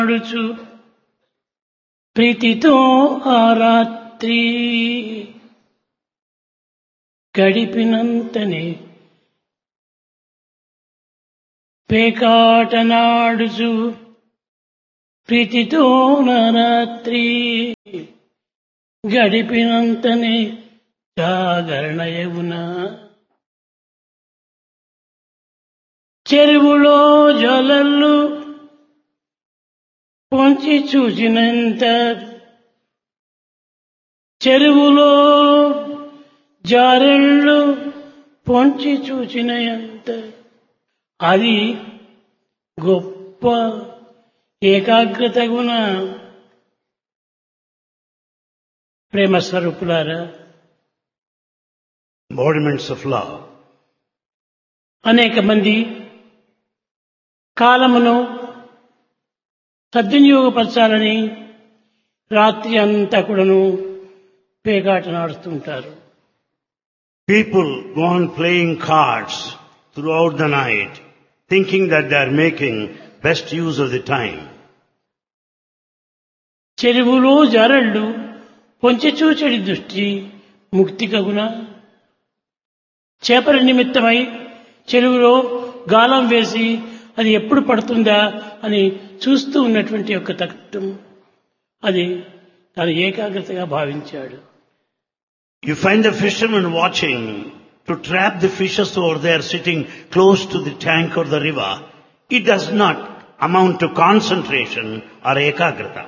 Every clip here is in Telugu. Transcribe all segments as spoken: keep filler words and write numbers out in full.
నడుచు ప్రీతితో ఆ రాత్రి గడిపినంతనే పేకాటనాడుచు ప్రీతితో నా రాత్రి గడిపినంతనే జాగరణయవున చెరువులో జలళ్ళు పొంచి చూసినంత చెరువులో జారెళ్ళు పొంచి చూసినంత అది గొప్ప ఏకాగ్రత గుణ. ప్రేమ స్వరూపులారా, embodiments of love. అనేక మంది కాలమును సద్వినియోగపరచాలని రాత్రి అంతా కూడాను పేకాట నాడుతుంటారు. People go on playing cards throughout the night, thinking that they are making best use of the time. చెరువులో జారళ్ళు పొంచి చూచెడి దృష్టి ముక్తి కగున. చేపల నిమిత్తమై చెరువులో గాలం వేసి అది ఎప్పుడు పడుతుందా అని చూస్తూ ఉన్నటువంటి యొక్క తత్వం అది తన ఏకాగ్రతగా భావించాడు. You find the fisherman watching to trap the fishes over there sitting close to the tank or the river. It does not amount to concentration or ekagrata.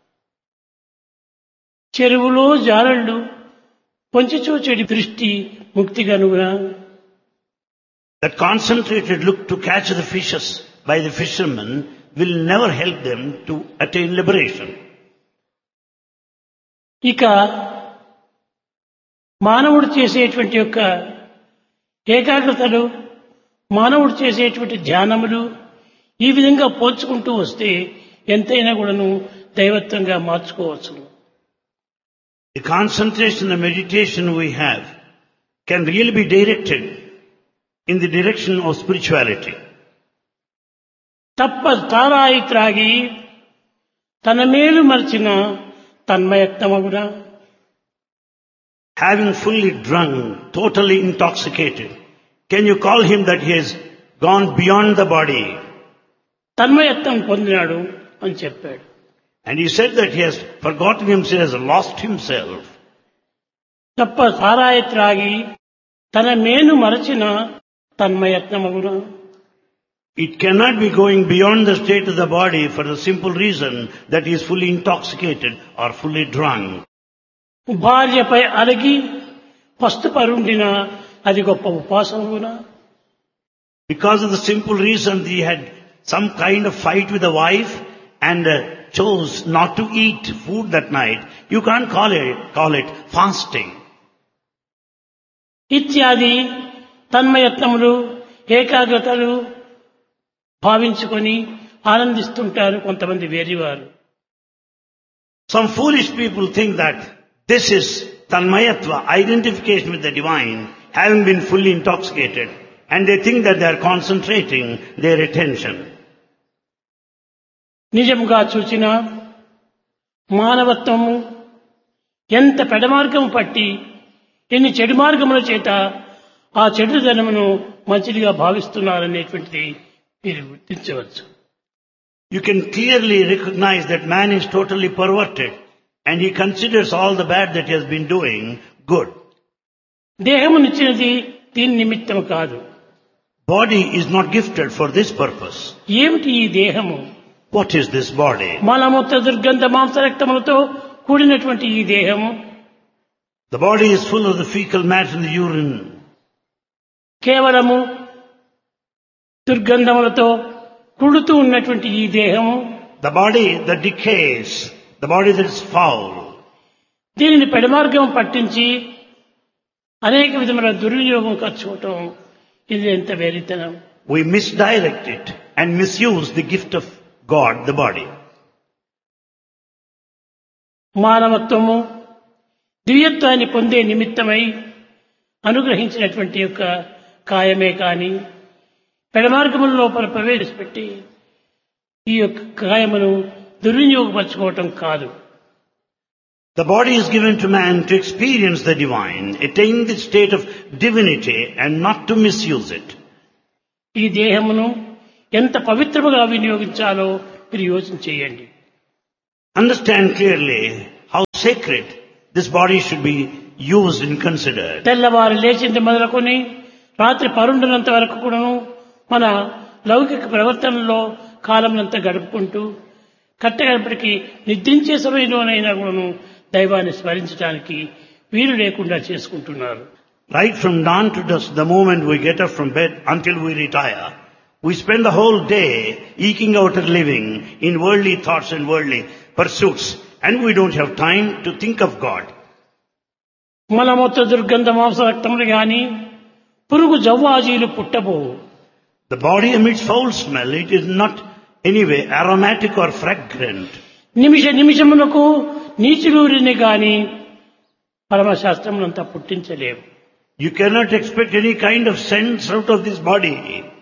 చెరువులో జారళ్ళు పొంచి చూచెడి దృష్టి ముక్తి కనుగొన. That concentrated look to catch the fishes by the fishermen will never help them to attain liberation. ఇక మానవుడు చేసేటువంటి యొక్క ఏకాగ్రతలు, మానవుడు చేసేటువంటి ధ్యానములు ఈ విధంగా పోల్చుకుంటూ వస్తే ఎంతైనా కూడాను దైవత్వంగా మార్చుకోవచ్చు. The concentration and meditation we have can really be directed in the direction of spirituality. తప్ప తారాయి త్రాగి తన మేలు మర్చిన తన్మయత్వమగున. Having fully drunk, totally intoxicated, can you call him that he has gone beyond the body? తన్మయత్వం పొందినాడు అని చెప్పాడు. And he said that he has forgotten himself, has lost himself. తప్ప తారాయి త్రాగి తన మేలు మరచిన తన్మయత్వమగున. It cannot be going beyond the state of the body for the simple reason that he is fully intoxicated or fully drunk. భార్యపై అలగి పస్తు పరుండిన అది గొప్ప ఉపాసనగున. Because of the simple reason that he had some kind of fight with the wife and uh, chose not to eat food that night, you can't call it, call it fasting. ఇత్యాది తన్మయత్నములు, ఏకాగ్రతలు భావించుకొని ఆనందిస్తుంటారు కొంతమంది వేరేవారు. Some foolish people think that this is tanmayatva, identification with the divine, having been fully intoxicated, and they think that they are concentrating their attention. నిజముగా చూచిన మానవత్వము ఎంత పెడమార్గము పట్టి ఎన్ని చెడు మార్గముల చేత ఆ చెడుదనమును మంచిదిగా భావిస్తున్నారనేటువంటిది మీరు గుర్తించవచ్చు. You can clearly recognize that man is totally perverted and he considers all the bad that he has been doing good. దేహమునిచ్చినది దీని నిమిత్తము కాదు. Body is not gifted for this purpose. ఏమిటి ఈ దేహము? What is this body? మలమూత్ర దుర్గంధ మాంసరక్తములతో కూడినటువంటి ఈ దేహము. The body is full of the fecal matter and the urine. కేవలము దుర్గంధములతో కుడుతూ ఉన్నటువంటి ఈ దేహము. The body that decays, the body that is foul. దీనిని పెడమార్గం పట్టించి అనేక విధముల దుర్వినియోగం ఖర్చుకోవటం ఇది ఎంత వేరితనం. We misdirect it and misuse the gift of God, the body. మానవత్వము దివ్యత్వాన్ని పొందే నిమిత్తమై అనుగ్రహించినటువంటి యొక్క కాయమే కాని పెడమార్గముల లోపల ప్రవేశపెట్టి ఈ యొక్క కాయమును దుర్వినియోగపరచుకోవటం కాదు. The body is given to man to experience the divine, attain the state of divinity and not to misuse it. ఈ దేహమును ఎంత పవిత్రముగా వినియోగించాలో మీరు యోచన చేయండి. Understand clearly how sacred this body should be used and considered. తెల్లవారు లేచింది మొదలుకొని రాత్రి పరుండునంత వరకు కూడాను మన లౌకిక ప్రవర్తనలో కాలమునంతా గడుపుకుంటూ కట్టగడపటికి నిద్రించే సమయంలోనైనా కూడాను దైవాన్ని స్మరించడానికి వీలు లేకుండా చేసుకుంటున్నారు. Right from dawn to dusk, the moment we get up from bed until we retire, we spend the whole day eking out a living in worldly thoughts and worldly pursuits, and we don't have time to think of God. మలమూత్ర దుర్గంధ మాంసరక్తములు గాని పురుగు జవ్వాజీలు పుట్టబోవు. The body emits foul smell. It is not anyway aromatic or fragrant. నిమిష నిమిషములకు నీచులూరిని గాని పరమశాస్త్రమునంతా పుట్టించలేవు. You cannot expect any kind of sense out of this body.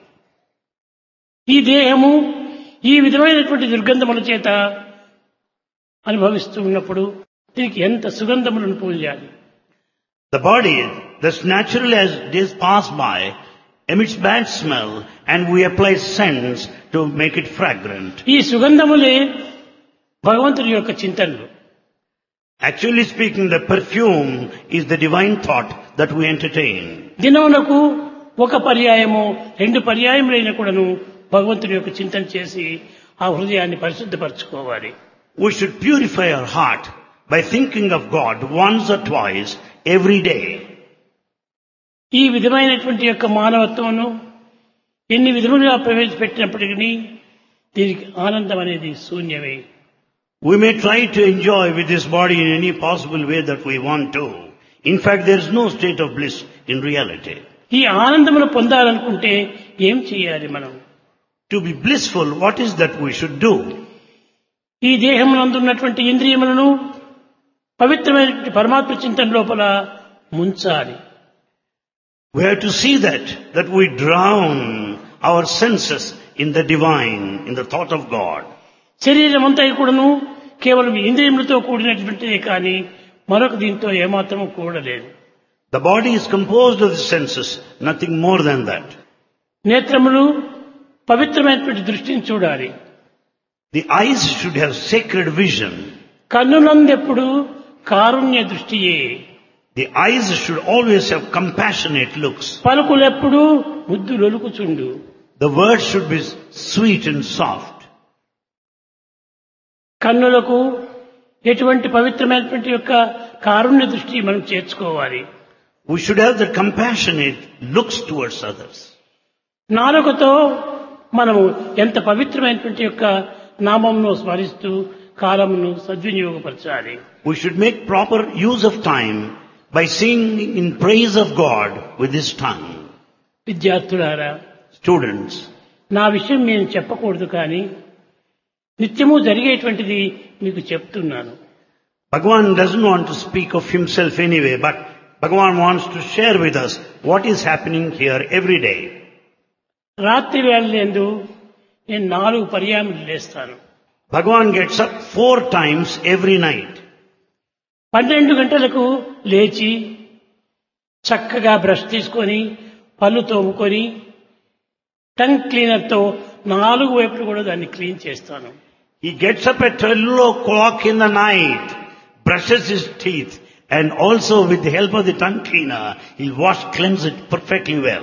ఈ దేహము ఈ విధమైనటువంటి దుర్గంధముల చేత అనుభవిస్తూ ఉన్నప్పుడు దీనికి ఎంత సుగంధములను పూయాలి. The body, thus naturally as days pass by, emits bad smell and we apply scents to make it fragrant. ఈ సుగంధములే భగవంతుని యొక్క చింతనలు. Actually speaking, the perfume is the divine thought that we entertain. దినమునకు ఒక పర్యాయము రెండు పర్యాయములైన కూడాను భగవంతుని యొక్క చింతన చేసి ఆ హృదయాన్ని పరిశుద్ధపరచుకోవాలి. We should purify our heart by thinking of God once or twice every day. ఈ విధమైనటువంటి యొక్క మానవత్వమును ఎన్ని విధములుగా ప్రవేశపెట్టినప్పటికీ దీనికి ఆనందం అనేది శూన్యమే. We may try to enjoy with this body in any possible way that we want to. In fact, there is no state of bliss in reality. ఈ ఆనందమును పొందాలనుకుంటే ఏం చేయాలి మనం? To be blissful, what is that we should do? ఈ దేహమునందున్నటువంటి ఇంద్రియములను పవిత్రమైనటువంటి పరమాత్మ చింతన లోపల ముంచాలి. We have to see that, that we drown our senses in the divine, in the thought of God. శరీరం అంతా కూడాను కేవలం ఇంద్రియములతో కూడినటువంటిదే కానీ మరొక దీంతో ఏమాత్రము కూడలేదు. The body is composed of the senses, nothing more than that. నేత్రములు పవిత్రమైనటువంటి దృష్టిని చూడాలి. The eyes should have sacred vision. కన్నులందెప్పుడు Karunya దృష్టియే. The eyes should always have compassionate looks. పలుకులెప్పుడు ముద్దు లొలుకుచుండు. The words should be sweet and soft. కన్నులకు ఎటువంటి పవిత్రమైనటువంటి యొక్క కారుణ్య దృష్టి మనం చేర్చుకోవాలి. We should have the compassionate looks towards others. నాలుకతో మనము ఎంత పవిత్రమైనటువంటి యొక్క నామమును స్మరిస్తూ కాలమును సద్వినియోగపరచాలి. We should make proper use of time by singing in praise of God with this tongue. విద్యార్థులారా, Students, నా విషయం నేను చెప్పకూడదు కానీ నిత్యము జరిగేటువంటిది మీకు చెప్తున్నాను. Bhagavan doesn't want to speak of himself anyway, but Bhagavan wants to share with us what is happening here every day. రాత్రి వేళలందు నేను నాలుగు పర్యాయములు లేస్తాను. Bhagavan gets up four times every night. పన్నెండు గంటలకు లేచి చక్కగా బ్రష్ తీసుకొని పళ్ళు తోముకొని టంగ్ క్లీనర్తో నాలుగు వైపులు కూడా దాన్ని క్లీన్ చేస్తాను. He gets up at twelve o'clock in the night, brushes his teeth, and also with the help of the tongue cleaner, he'll wash, cleanse it perfectly well.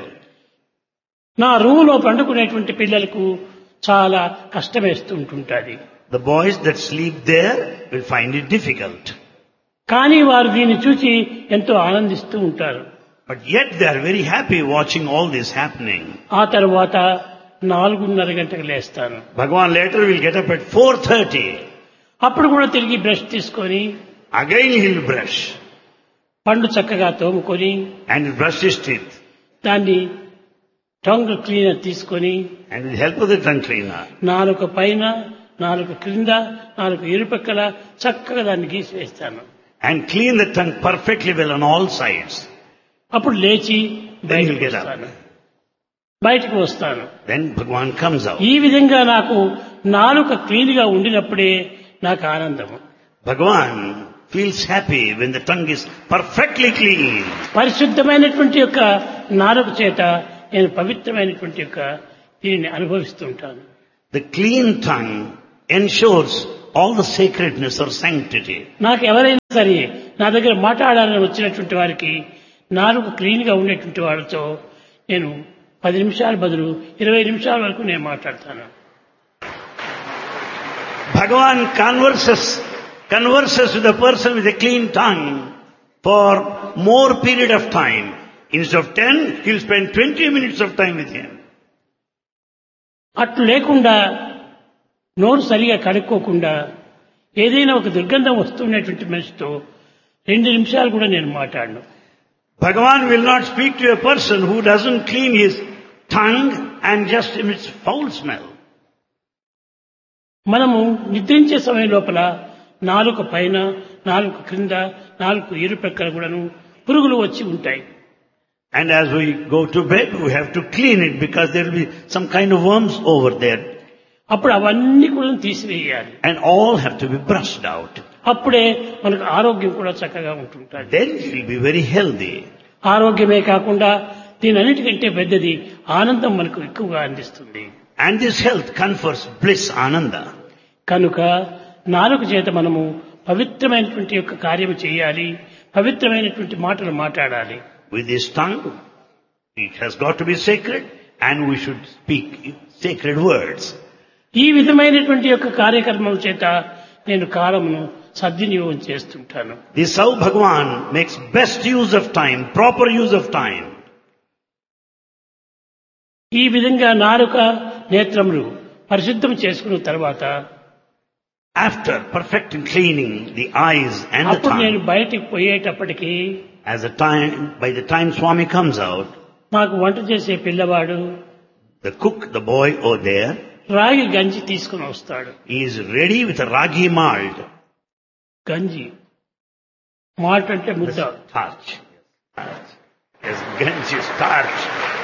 నా రూములో పండుకునేటువంటి పిల్లలకు చాలా కష్టమేస్తూ ఉంటుంటుంది. The boys that sleep there will find it difficult. కానీ వారు దీన్ని చూసి ఎంతో ఆనందిస్తూ ఉంటారు. But yet they are very happy watching all this happening. ఆ తర్వాత నాలుగున్నర గంటలకు లేస్తాను. Bhagavan later will get up at four thirty. అప్పుడు కూడా తిరిగి బ్రష్ తీసుకొని Again he'll brush. పండు చక్కగా తోముకొని And he'll brush his teeth. దాన్ని టంగ్ క్లీనర్ తీసుకొని And with the help of the tongue cleaner. నాలుక పైన నాలుక క్రింద నాలుక ఇరుపక్కల చక్కగా దాన్ని గీసివేస్తాను. And clean the tongue perfectly well on all sides. అప్పుడు లేచి Then he'll బయటకు get up. వస్తాను. బయటకు వస్తాను. Then Bhagavan comes out. ఈ విధంగా నాకు నాలుక క్లీన్ గా ఉండినప్పుడే నాకు ఆనందము. Bhagavan feels happy when the tongue is perfectly clean. పరిశుద్ధమైనటువంటి యొక్క నాలుక చేత నేను పవిత్రమైనటువంటి యొక్క దీనిని అనుభవిస్తుంటాను. The clean tongue ensures all the sacredness or sanctity. నాకు ఎవరైనా సరే నా దగ్గర మాట్లాడాలని వచ్చినటువంటి వారికి నాలుగు క్లీన్ గా ఉండేటువంటి వాళ్ళతో నేను పది నిమిషాల బదులు ఇరవై నిమిషాల వరకు నేను మాట్లాడతాను. Bhagavan converses converses with a person with a clean tongue for more period of time. Instead of ten, he'll spend twenty minutes of time with him. అట్లు లేకుండా నోరు సరిగా కడుక్కోకుండా ఏదైనా ఒక దుర్గంధం వస్తున్నటువంటి మనిషితో రెండు నిమిషాలు కూడా నేను మాట్లాడను. Bhagavan will not speak to a person who doesn't clean his tongue and just emits foul smell. మనము నిద్రించే సమయం లోపల నాలుక పైన నాలుక క్రింద నాలుగు ఇరు ప్రక్కల కూడాను పురుగులు వచ్చి ఉంటాయి. And as we go to bed, we have to clean it because there will be some kind of worms over there. అప్పుడు అవన్నీ కూడా తీసివేయాలి. And all have to be brushed out. అప్పుడే మనకు ఆరోగ్యం కూడా చక్కగా ఉంటుంటుంది. Then you will be very healthy. ఆరోగ్యమే కాకుండా దీని అన్నిటికంటే పెద్దది ఆనందం మనకు ఎక్కువగా అందిస్తుంది. And this health confers bliss, ananda. కనుక నాలుక చేత మనము పవిత్రమైనటువంటి యొక్క కార్యము చేయాలి, పవిత్రమైనటువంటి మాటలు మాట్లాడాలి. With this tongue, it has got to be sacred and we should speak sacred words. ఈ విధమైనటువంటి యొక్క కార్యక్రమం చేత నేను కాలమును సద్వినియోగం చేస్తుంటాను. This how Bhagavan makes best use of time, proper use of time. ఈ విధంగా నాలుక నేత్రములు పరిశుద్ధం చేసుకున్న తర్వాత After perfecting cleaning the eyes and the అప్పుడు నేను tongue, బయటికి పోయేటప్పటికి as the time, by the time Swami comes out, మాకు వంట చేసే పిల్లవాడు the cook, the boy over there, రాగి గంజి తీసుకుని వస్తాడు. he is ready with a ragi malt. గంజి మాల్ట్ అంటే ముద్ద. Starch. Yes, ganji is starch.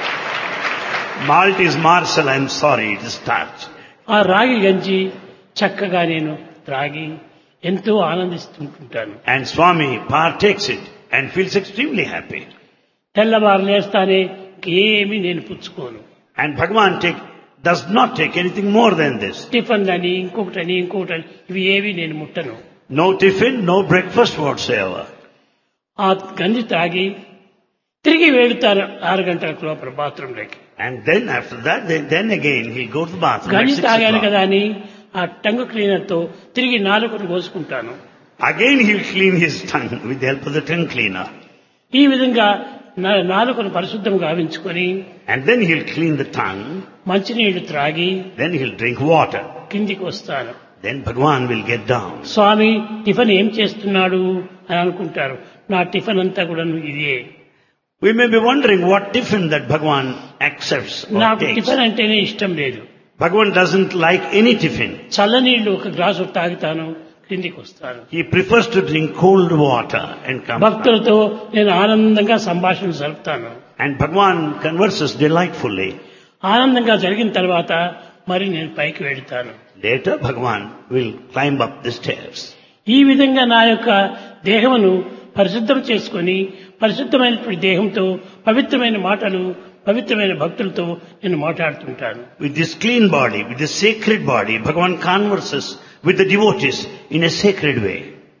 Malt is marcel, I'm sorry, it is starch. ఆ రాగి గంజి చక్కగా నేను త్రాగి ఎంతో ఆనందిస్తుంటాను. And Swami partakes it and feels extremely happy. తెల్లవారు లేస్తానే ఏమీ నేను పుచ్చుకోను. And Bhagavan take, does not take anything more than this. Tiffin అని ఇంకొకటని ఇంకొకటని ఇవి ఏవి నేను ముట్టను. No tiffin, no breakfast whatsoever. ఆ గంజి తాగి తిరిగి వెళ్తాను ఆరు గంటల లోపల బాత్రూంలోకి. And then after that, then, then again he go to the bathroom. గంజి at six తాగాను o'clock. కదా అని ఆ టంగ్ క్లీనర్ తో తిరిగి నాలుకను కోసుకుంటాను. Again he'll clean his tongue with the help of the tongue cleaner. ఈ విధంగా నా- నాలుకను పరిశుద్ధం గావించుకొని And then he'll clean the tongue. మంచినీళ్లు త్రాగి Then he'll drink water. కిందికి వస్తాను. Then Bhagavan will get down. Swamy tiffin ఏం చేస్తున్నాడు అని అనుకుంటారు. నా టిఫిన్ అంతా కూడా ఇదే. We may be wondering what tiffin that Bhagavan accepts or నాకు takes. టిఫిన్ అంటేనే ఇష్టం లేదు. Bhagavan doesn't like any tiffin. చల్లనీళ్లు ఒక గ్లాసు తాగుతాను, కిందికి వస్తాను. He prefers to drink cold water and come back. భక్తులతో నేను ఆనందంగా సంభాషణ జరుపుతాను. And Bhagavan converses delightfully. ఆనందంగా జరిగిన తర్వాత మరి నేను పైకి వెళ్తాను. Later Bhagavan will climb up the stairs. ఈ విధంగా నా యొక్క దేహమును పరిశుద్ధం చేసుకొని పరిశుద్ధమైనటువంటి దేహంతో పవిత్రమైన మాటలు పవిత్రమైన భక్తులతో నేను మాట్లాడుతుంటాను. With this clean body, with this sacred body, Bhagavan converses with the devotees in a sacred way.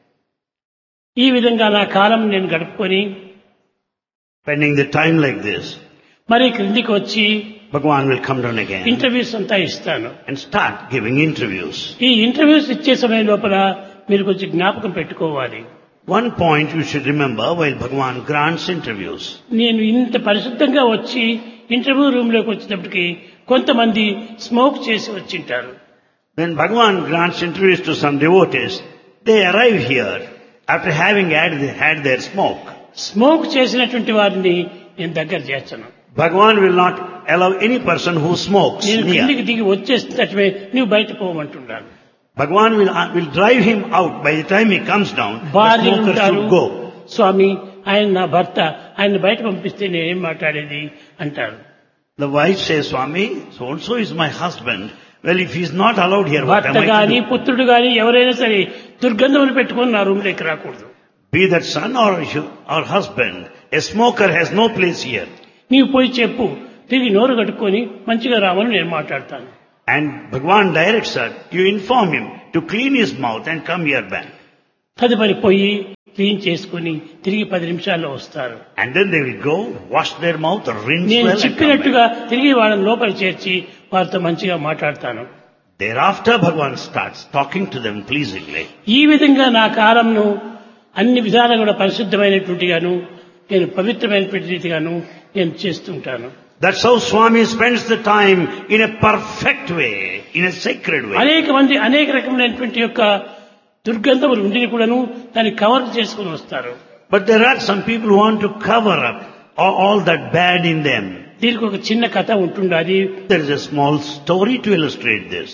ఈ విధంగా నా కాలం నేను గడుపుకొని Spending the time like this, మరి క్రిందికి వచ్చి Bhagavan will come down again interviews అంతా ఇస్తాను. and start giving interviews. ఈ ఇంటర్వ్యూస్ ఇచ్చే సమయం లోపల మీరు కొంచెం జ్ఞాపకం పెట్టుకోవాలి. One point you should remember while Bhagavan grants interviews. నేను ఇంత పరిశుద్ధంగా వచ్చి ఇంటర్వ్యూ రూమ్ లోకి వచ్చేటప్పటికి కొంతమంది స్మోక్ చేసి వచ్చింటారు. When Bhagavan grants interviews to some devotees, they arrive here after having had, had their smoke. Smoke చేసినటువంటి వారిని నేను దగ్గర చేర్చను. Bhagavan will not allow any person who smokes నేను near. కిందికి దిగి వచ్చేస్తే నువ్వు బయట పోవమంటున్నాను. Bhagavan will, will drive him out. By the time he comes down, the భార్యలు smoker ఉంటారు. should go. స్వామి ఆయన నా భర్త, ఆయన బయట పంపిస్తే నేనేం మాట్లాడేది అంటారు. The wife says, Swami, so-and-so is my husband. Well, if he's not allowed here, what am భర్త I to గాని do? పుత్రుడు గాని ఎవరైనా సరే దుర్గంధమును పెట్టుకొని నా రూమ్ లోకి రాకూడదు. Be that son or, or husband, a smoker has no place here. నీవు పోయి చెప్పు, తిరిగి నోరు కట్టుకొని మంచిగా రామని నేను మాట్లాడతాను. And Bhagavan directs her, you inform him to clean his mouth and come here back. తదుపరి పోయి క్లీన్ చేసుకుని తిరిగి పది నిమిషాల్లో వస్తారు. And then they will go, wash their mouth, rinse నేను well and come back. చెప్పినట్టుగా తిరిగి వాళ్ళని లోపల చేర్చి వారితో మంచిగా మాట్లాడతాను. Thereafter Bhagavan starts talking to them pleasingly. ఈ విధంగా నా కాలంను అన్ని విధాలుగా కూడా పరిశుద్ధమైనటువంటిగాను నేను పవిత్రమైనటువంటి రీతిగాను నేను చేస్తుంటాను. That's how Swami spends the time in a perfect way, in a sacred way. అనేక మంది అనేక రకమైనటువంటి యొక్క దుర్గంధములు ఉండిని కూడాను దాన్ని కవర్ చేసుకుని వస్తారు. But there are some people who want to cover up all, all that bad in them. దీనికి ఒక చిన్న కథ ఉంటుండాలి. There is a small story to illustrate this.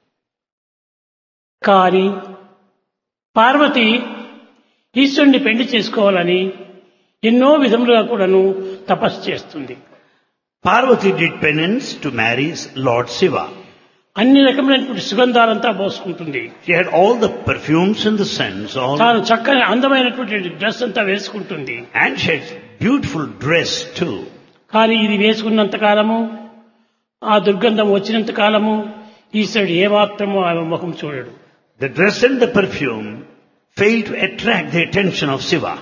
కానీ పార్వతి ఈశ్వరుని పెళ్లి చేసుకోవాలని ఎన్నో విధములుగా కూడాను తపస్సు చేస్తుంది. Parvati did penance to marry Lord Shiva. అన్ని రకమైనటువంటి సుగంధాలంతా పోసుకుంటుంది. She had all the perfumes and the scents, all, తాను చక్కని అందమైనటువంటి డ్రెస్ అంతా వేసుకుంటుంది. and she had beautiful dress too. కానీ ఇది వేసుకున్నంత కాలము, ఆ దుర్గంధం వచ్చినంత కాలము ఈశ్వరుడు ఏమాత్రమో ఆమె ముఖం చూడడు. The dress and the perfume failed to attract the attention of Shiva.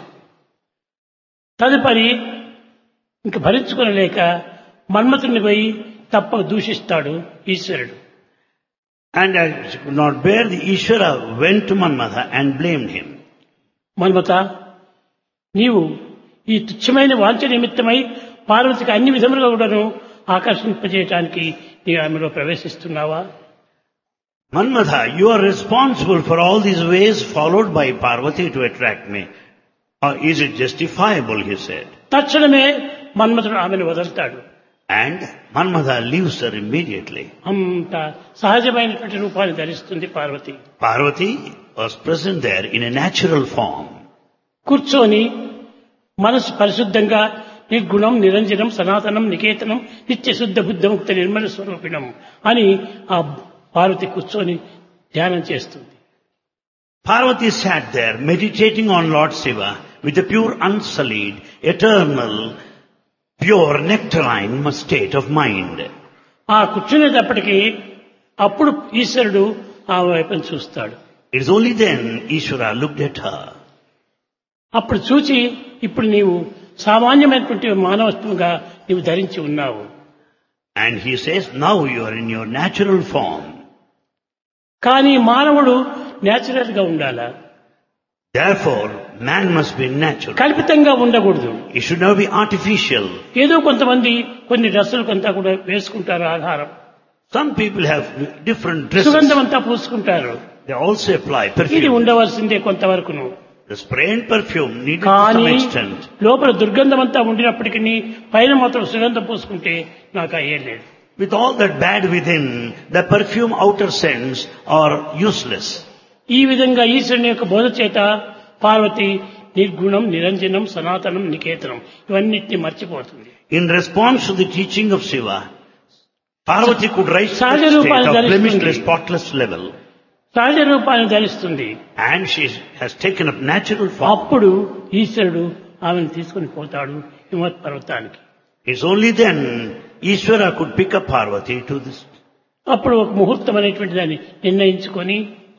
తదుపరి ఇంక భరించుకొనలేక మన్మథుని పోయి తప్ప దూషిస్తాడు ఈశ్వరుడు. And as she could not bear, the Ishvara went to Manmatha and blamed him. Manmatha, నీవు ఈ తుచ్చమైన వాంఛ నిమిత్తమై పార్వతికి అన్ని విధములుగా కూడాను ఆకర్షింపజేయటానికి నీ ఆమెలో ప్రవేశిస్తున్నావా? Manmatha, you are responsible for all these ways followed by Parvati to attract me. Or is it justifiable, he said. తక్షణమే మన్మథుడు ఆమెను వదులుతాడు. And Manmatha leaves her immediately. అంత సహజమైనటువంటి రూపాన్ని ధరిస్తుంది Parvati. Parvati was present there in a natural form. కూర్చొని మనసు పరిశుద్ధంగా నిర్గుణం నిరంజనం సనాతనం నికేతనం నిత్య శుద్ధ బుద్ధముక్త నిర్మల స్వరూపిణం అని ఆ పార్వతి కూర్చొని ధ్యానం చేస్తుంది. Parvati sat there meditating on Lord Shiva with a pure, unsullied, eternal, pure, nectarine state of mind. ఆ కూర్చునేటప్పటికీ అప్పుడు ఈశ్వరుడు ఆ వైపును చూస్తాడు. It is only then Ishvara looked at her. అప్పుడు చూచి ఇప్పుడు నీవు సామాన్యమైనటువంటి మానవత్వంగా నీవు ధరించి ఉన్నావు. And he says, now you are in your natural form. కానీ మానవుడు నేచురల్ గా ఉండాలా? Therefore, man must be natural. కల్పితంగా ఉండకూడదు. He should not be artificial. ఏదో కొంతమంది కొన్ని డ్రెస్సులు కొంత కూడా వేసుకుంటారు ఆధారం. Some people have different dresses. సుగంధం అంతా పూసుకుంటారు. They also apply ఇది perfume. ఉండవలసిందే కొంతవరకును. The spray and perfume needed to కానీ some extent. లోపల దుర్గంధం అంతా ఉండినప్పటికీ పైన మాత్రం సుగంధం పూసుకుంటే నాకు అయ్యేలేదు. With all that bad within, the perfume outer scents are useless. ఈ విధంగా ఈశ్వరుని యొక్క బోధ చేత పార్వతి నిర్గుణం నిరంజనం సనాతనం నికేతనం ఇవన్నిటిని మర్చిపోతుంది. In response to the teaching of Shiva, Parvati could rise to the సహజ state రూపాన్ని of ధరిస్తుంది. blemishless, spotless level. సహజ రూపాన్ని ధరిస్తుంది. And she has taken up natural form. అప్పుడు ఈశ్వరుడు ఆమెను తీసుకుని పోతాడు హిమవత్ పర్వతానికి. It's only then Ishvara could pick up Parvati to this అప్పుడు ఒక ముహూర్తం అనేటువంటి దాన్ని నిర్ణయించుకొని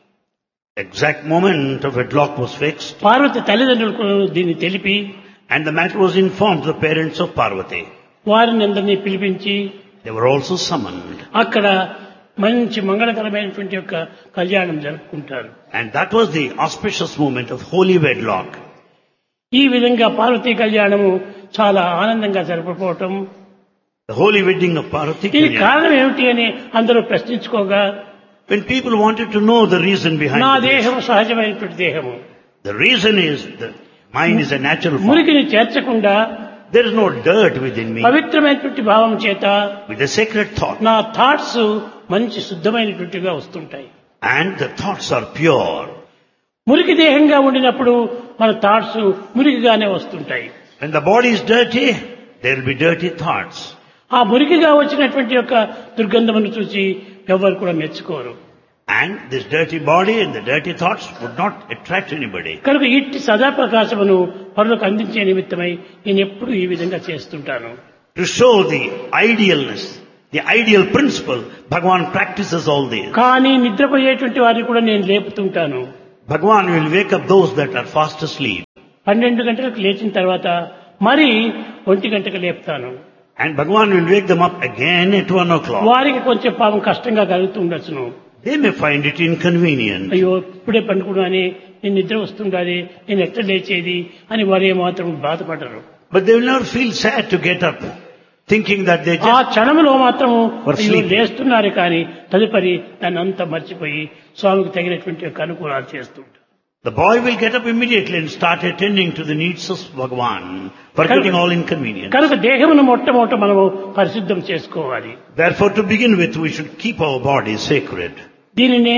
exact moment of wedlock was fixed. Parvati తల్లిదండ్రులకు దీన్ని తెలిపి And the matter was informed to the parents of Parvati. వారిని అందరినీ పిలిపించి They were also summoned. అక్కడ మంచి మంగళకరమైనటువంటి యొక్క కళ్యాణం జరుపుకుంటారు. And that was the auspicious moment of holy wedlock. ఈ విధంగా పార్వతీ కళ్యాణము చాలా ఆనందంగా జరపకపోవటం. The holy wedding of Parvati. దీనికి కారణం ఏమిటి అని అందరూ ప్రశ్నించుకోగా When people wanted to know the reason behind నా this, దేహము సహజమైనటువంటి దేహము, the reason is that mine is a natural form. మురికిని చేర్చకుండా There is no dirt within me. పవిత్రమైనటువంటి భావం చేత With a sacred thought. నా థాట్స్ మంచి శుద్ధమైనటువంటిగా వస్తుంటాయి. And the thoughts are pure. మురికి దేహంగా ఉండినప్పుడు మన థాట్స్ మురికిగానే వస్తుంటాయి. When the body is dirty, there will be dirty thoughts. ఆ మురికిగా వచ్చినటువంటి యొక్క దుర్గంధమును చూసి ఎవరు కూడా మెచ్చుకోరు. And this dirty body and the dirty thoughts would not attract anybody. కనుక ఇట్టి సదాప్రకాశమును పరులకు అందించే నిమిత్తమై నేను ఎప్పుడు ఈ విధంగా చేస్తుంటాను. To show the idealness, the ideal principle, Bhagavan practices all this. కానీ నిద్రపోయేటువంటి వారిని కూడా నేను లేపుతుంటాను. Bhagavan will wake up those that are fast asleep. పన్నెండు గంటలకు లేచిన తర్వాత మరి ఒంటి గంటకు లేపుతాను. And Bhagavan will wake them up again at one o'clock. వారికి కొంచెం పాపం కష్టంగా కలుగుతుండొచ్చును. They may find it inconvenient. అయ్యో ఇప్పుడే పండుకున్నానే, నేను నిద్ర వస్తుండాలి, నేను ఎట్లా లేచేది అని వారు ఏమాత్రం బాధపడరు. But they will never feel sad to get up, thinking that they ఆ just... క్షణంలో మాత్రం Or అయ్యో sleeping. లేస్తున్నారు కానీ తదుపరి దాన్ని అంతా మర్చిపోయి స్వామికి తగినటువంటి యొక్క అనుకూలాలు చేస్తుంటారు. The boy will get up immediately and start attending to the needs of Bhagavan, forgetting all inconvenience. కనుక దేహమును మొట్టమొదట మనము పరిశుద్ధం చేసుకోవాలి. Therefore, to begin with, we should keep our body sacred. దీనినే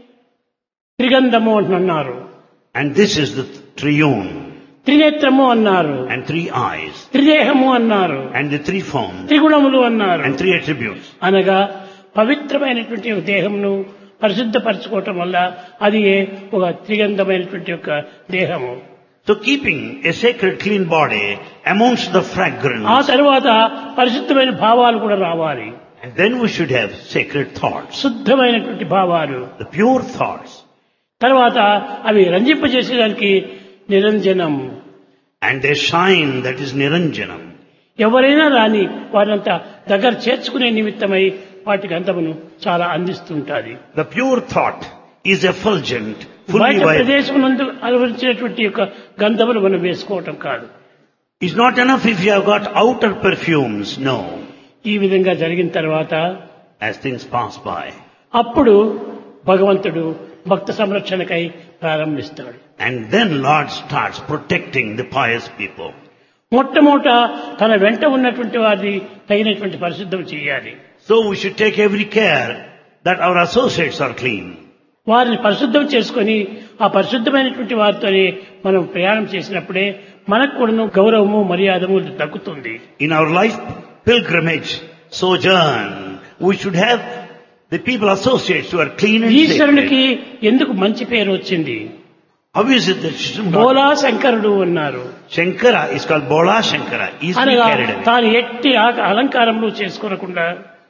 త్రిగంధము అన్నారు, And this is the triune, త్రినేత్రము అన్నారు, and three eyes, త్రిదేహము అన్నారు, and the three forms, త్రిగుణములు అన్నారు. and three attributes. అనగా పవిత్రమైనటువంటి ఒక దేహమును పరిశుద్ధపరచుకోవటం వల్ల అది ఒక త్రిగంధమైనటువంటి యొక్క దేహము. So keeping a sacred clean body amongst the fragrance, ఆ తరువాత పరిశుద్ధమైన భావాలు కూడా రావాలి. and then we should have sacred thoughts, శుద్ధమైనటువంటి భావాలు. the pure thoughts, తర్వాత అవి రంజింపజేసేదానికి నిరంజనం. and they shine, that is Niranjanam. ఎవరైనా రాని వారంతా దగ్గర చేర్చుకునే నిమిత్తమై వాటి గంధమును చాలా అందిస్తుంటాది. The pure thought is effulgent, fully బయట vibrant. ప్రదేశం నందు అనుభవించినటువంటి యొక్క గంధములు మనం వేసుకోవటం కాదు. It's not enough if you have got outer perfumes, no. ఈ విధంగా జరిగిన తర్వాత As things pass by, అప్పుడు భగవంతుడు భక్త సంరక్షణకై ప్రారంభిస్తాడు. and then Lord starts protecting the pious people. మొట్టమొదట తన వెంట ఉన్నటువంటి వారిని తగినటువంటి పరిశుద్ధం చేయాలి. So we should take every care that our associates are clean. వారిని పరిశుద్ధం చేసుకొని ఆ పరిశుద్ధమైనటువంటి వారితోనే మనం ప్రయాణం చేసినప్పుడే మనకు కూడా గౌరవము మర్యాదము దక్కుతుంది. In our life pilgrimage, sojourn, we should have the people associates who are clean and ఈశ్వరునికి sacred. ఎందుకు మంచి పేరు వచ్చింది? How is it that Shri- బోలా శంకరుడు అన్నారు. Shankara is called Bola Shankara, easily అనగా carried away. తాను ఎట్టి ఆ- అలంకారములు చేసుకోకుండా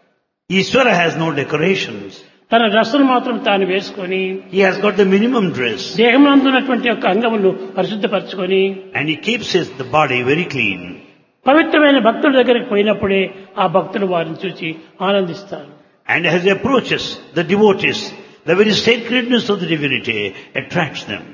Ishvara has no decorations. తన డ్రెస్సును మాత్రం తాను వేసుకొని He has got the minimum dress, దేహంలో ఉన్నటువంటి యొక్క అంగములు పరిశుద్ధపరచుకొని and he keeps his the body very clean. పవిత్రమైన భక్తుల దగ్గరికి పోయినప్పుడే ఆ భక్తులు వారిని చూసి ఆనందిస్తారు. And as he approaches the devotees, the very sacredness of the divinity attracts them.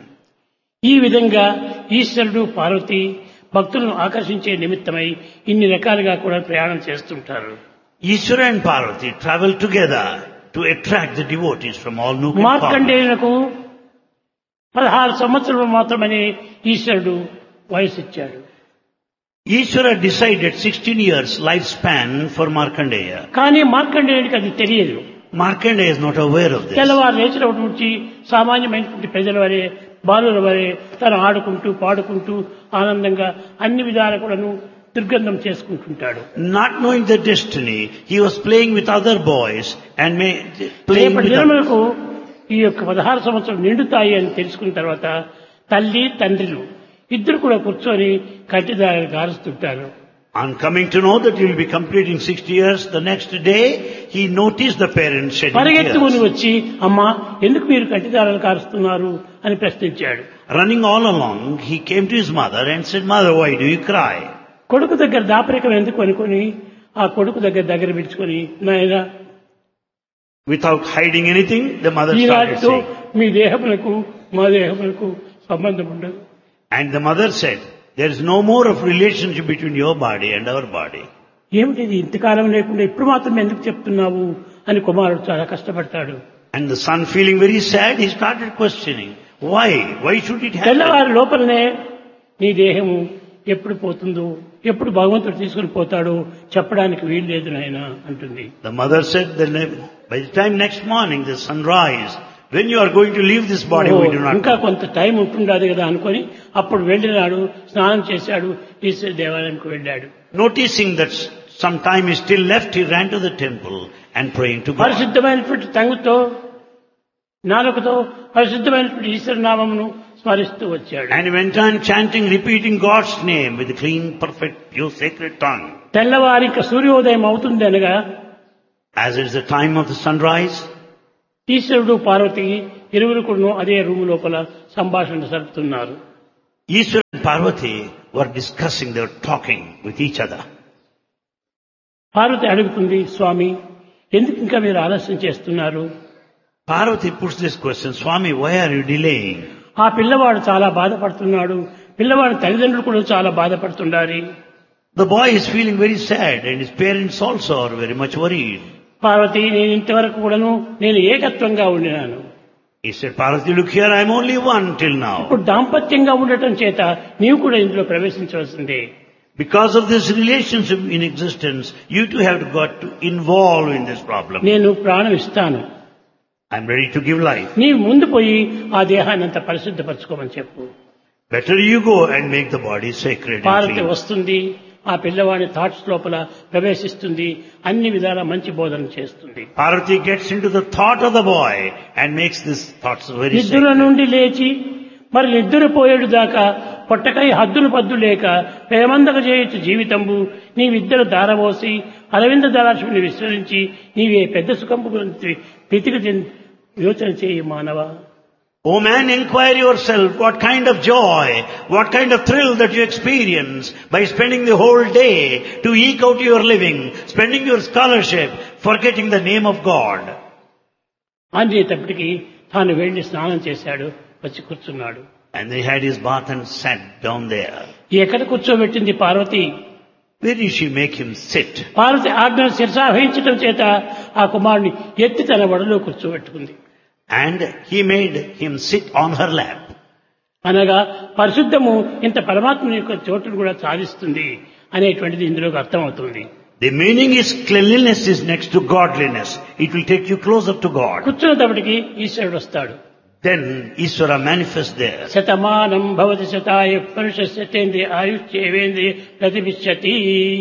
ఈ విధంగా ఈశ్వరుడు పార్వతి భక్తులను ఆకర్షించే నిమిత్తమై ఇన్ని రకాలుగా కూడా ప్రయాణం చేస్తుంటారు. Ishvara and Parvati travel together to attract the devotees from all nook and corner. మార్కండేయునకు పదహారు సంవత్సరాలు మాత్రమే ఈశ్వరుడు వయసు ఇచ్చాడు. Ishvara decided sixteen years lifespan for Markandeya. కానీ మార్కండేయుడికి అది తెలియదు. Markandeya is not aware of this. తెల్లవారు లేచినప్పటి నుంచి సామాన్యమైనటువంటి ప్రజల వరే బాలుల వరే తను ఆడుకుంటూ పాడుకుంటూ ఆనందంగా అన్ని విధాల కూడాను దుర్గంధం చేసుకుంటుంటాడు. Not knowing the destiny, he was playing with other boys and may, playing రేపటి with others. దినములకు ఈ యొక్క పదహారు సంవత్సరాలు నిండుతాయి అని తెలుసుకున్న తర్వాత తల్లి తండ్రులు ఇద్దరు కూడా కూర్చొని కంటిదారులు గారుస్తుంటారు. On coming to know that he will be completing sixty years, the next day he noticed the parents shedding పరిగెత్తుకుని tears. వచ్చి అమ్మా ఎందుకు మీరు కంటిదారాలు కారుస్తున్నారు అని ప్రశ్నించాడు. Running all along, he came to his mother and said, "Mother, why do you cry?" కొడుకు దగ్గర దాపరికం ఎందుకు అనుకొని ఆ కొడుకు దగ్గర దగ్గర పిలుచుకొని నాయనా Without hiding anything, the mother started ఈనాటితో saying. మీ దేహములకు మా దేహములకు సంబంధం ఉండదు. And the mother said, "There is no more of relationship between your body and our body." ఏమిటిది ఇంతకాలం లేకుండా ఇప్పుడు మాత్రం ఎందుకు చెప్తున్నావు అని కుమారుడు చాలా కష్టపడతాడు. And the son, feeling very sad, he started questioning, why? Why should it happen? తెల్లవారి లోపలనే నీ దేహము ఎప్పుడు పోతుందో ఎప్పుడు భగవంతుడు తీసుకుని పోతాడో చెప్పడానికి వీలు లేదు నాయనా అంటుంది. The mother said, that by the time next morning the sunrise, when you are going to leave this body, we do not ఇంకా know. కొంత టైం ఉంటుండదు కదా అనుకొని అప్పుడు వెళ్ళినాడు, స్నానం చేశాడు, ఈశ్వర దేవాలయానికి వెళ్ళాడు. Noticing that some time is still left, he ran to the temple and praying to God. పరిశుద్ధమైనటువంటి తంగుతో నాలుకతో పరిశుద్ధమైనటువంటి ఈశ్వర నామమును స్మరిస్తూ వచ్చాడు. And he went on chanting, repeating God's name with a clean, perfect, pure, sacred tongue. తెల్లవారి ఇంకా సూర్యోదయం అవుతుంది అనగా, As it is the time of the sunrise, ఈశ్వరుడు పార్వతి ఇరువురు కూడా అదే రూము లోపల సంభాషణ జరుపుతున్నారు. Ishwar and Parvati were discussing, they were talking with each other. Parvati అడుగుతుంది, స్వామి ఎందుకు ఇంకా మీరు ఆలస్యం చేస్తున్నారు? Parvati puts this question, Swami, why are you delaying? ఆ పిల్లవాడు చాలా బాధపడుతున్నాడు, పిల్లవాడి తల్లిదండ్రులు కూడా చాలా బాధపడుతున్నారు. The boy is feeling very sad and his parents also are very much worried. Parvati, నేను ఇంతవరకు కూడాను నేను ఏకత్వంగా ఉండినాను. He said, Parvati, look here, I am only one till now. ఇప్పుడు దాంపత్యంగా ఉండటం చేత నీవు కూడా ఇందులో ప్రవేశించవలసిందే. Because of this relationship in existence, you too have got to involve in this problem. నేను ప్రాణం ఇస్తాను, I am ready to give life. నీవు ముందు పోయి ఆ దేహాన్ని అంతా పరిశుద్ధపరచుకోమని చెప్పు. Better you go and make the body sacred and Parvati clean. వస్తుంది, ఆ పిల్లవాడి థాట్స్ లోపల ప్రవేశిస్తుంది, అన్ని విధాల మంచి బోధన చేస్తుంది. Parvati gets into the thought of the boy and makes these thoughts very నిద్ర sacred. నుండి లేచి మరి నిద్రపోయేడు దాకా పొట్టకై హద్దులు పద్దు లేక ప్రేమందక చేయొచ్చు జీవితంబు, నీవిద్దరు దారబోసి అరవింద దళాశ్విని విస్మరించి నీవే పెద్ద సుఖంపు గురించి ప్రీతికి యోచన చేయి మానవ. O man, inquire yourself what kind of joy, what kind of thrill that you experience by spending the whole day to eke out your living, spending your scholarship, forgetting the name of God. అనేటప్పటికీ తాను వెళ్లి స్నానం చేశాడు, వచ్చి కూర్చున్నాడు. And he had his bath and sat down there. ఎక్కడ కూర్చోబెట్టింది Parvati? Where did she make him sit? Parvati ఆజ్ఞను శిరసావహించడం చేత ఆ కుమారుని ఎత్తి తన వడలో కూర్చోబెట్టుకుంది. And he made him sit on her lap. అనగా పరిశుద్ధము ఇంత పరమాత్మ యొక్క చోటును కూడా సాధిస్తుంది అనేటువంటిది ఇందులోకి అర్థమవుతుంది. The meaning is cleanliness is next to godliness. It will take you closer to God. కూర్చున్నప్పటికీ ఈశ్వరుడు వస్తాడు. Then Ishvara manifests there. Shatamanam Bhavati శతాయ పురుషేంద్రియ ఆయుష్యేవేంద్రియ ప్రతిభిష్యతి.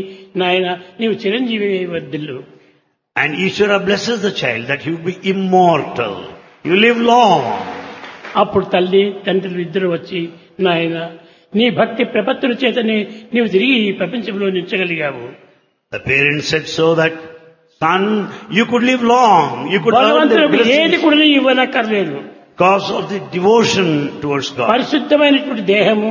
నాయన నీవు Chiranjeevi వర్ధిల్లు. And Ishvara blesses the child that he will be immortal. You live long. అప్పుడు తల్లి తండ్రులు ఇద్దరు వచ్చి, నాయన నీ భక్తి ప్రపత్తుల చేతనే నీవు తిరిగి ఈ ప్రపంచంలో నిలిచగలిగావు. The parents said so that, son, you could live long. You could earn the భగవంతులకు ఏది blessings కూడా ఇవ్వనక్కర్లేదు. because of the devotion towards God. పరిశుద్ధమైనటువంటి దేహము,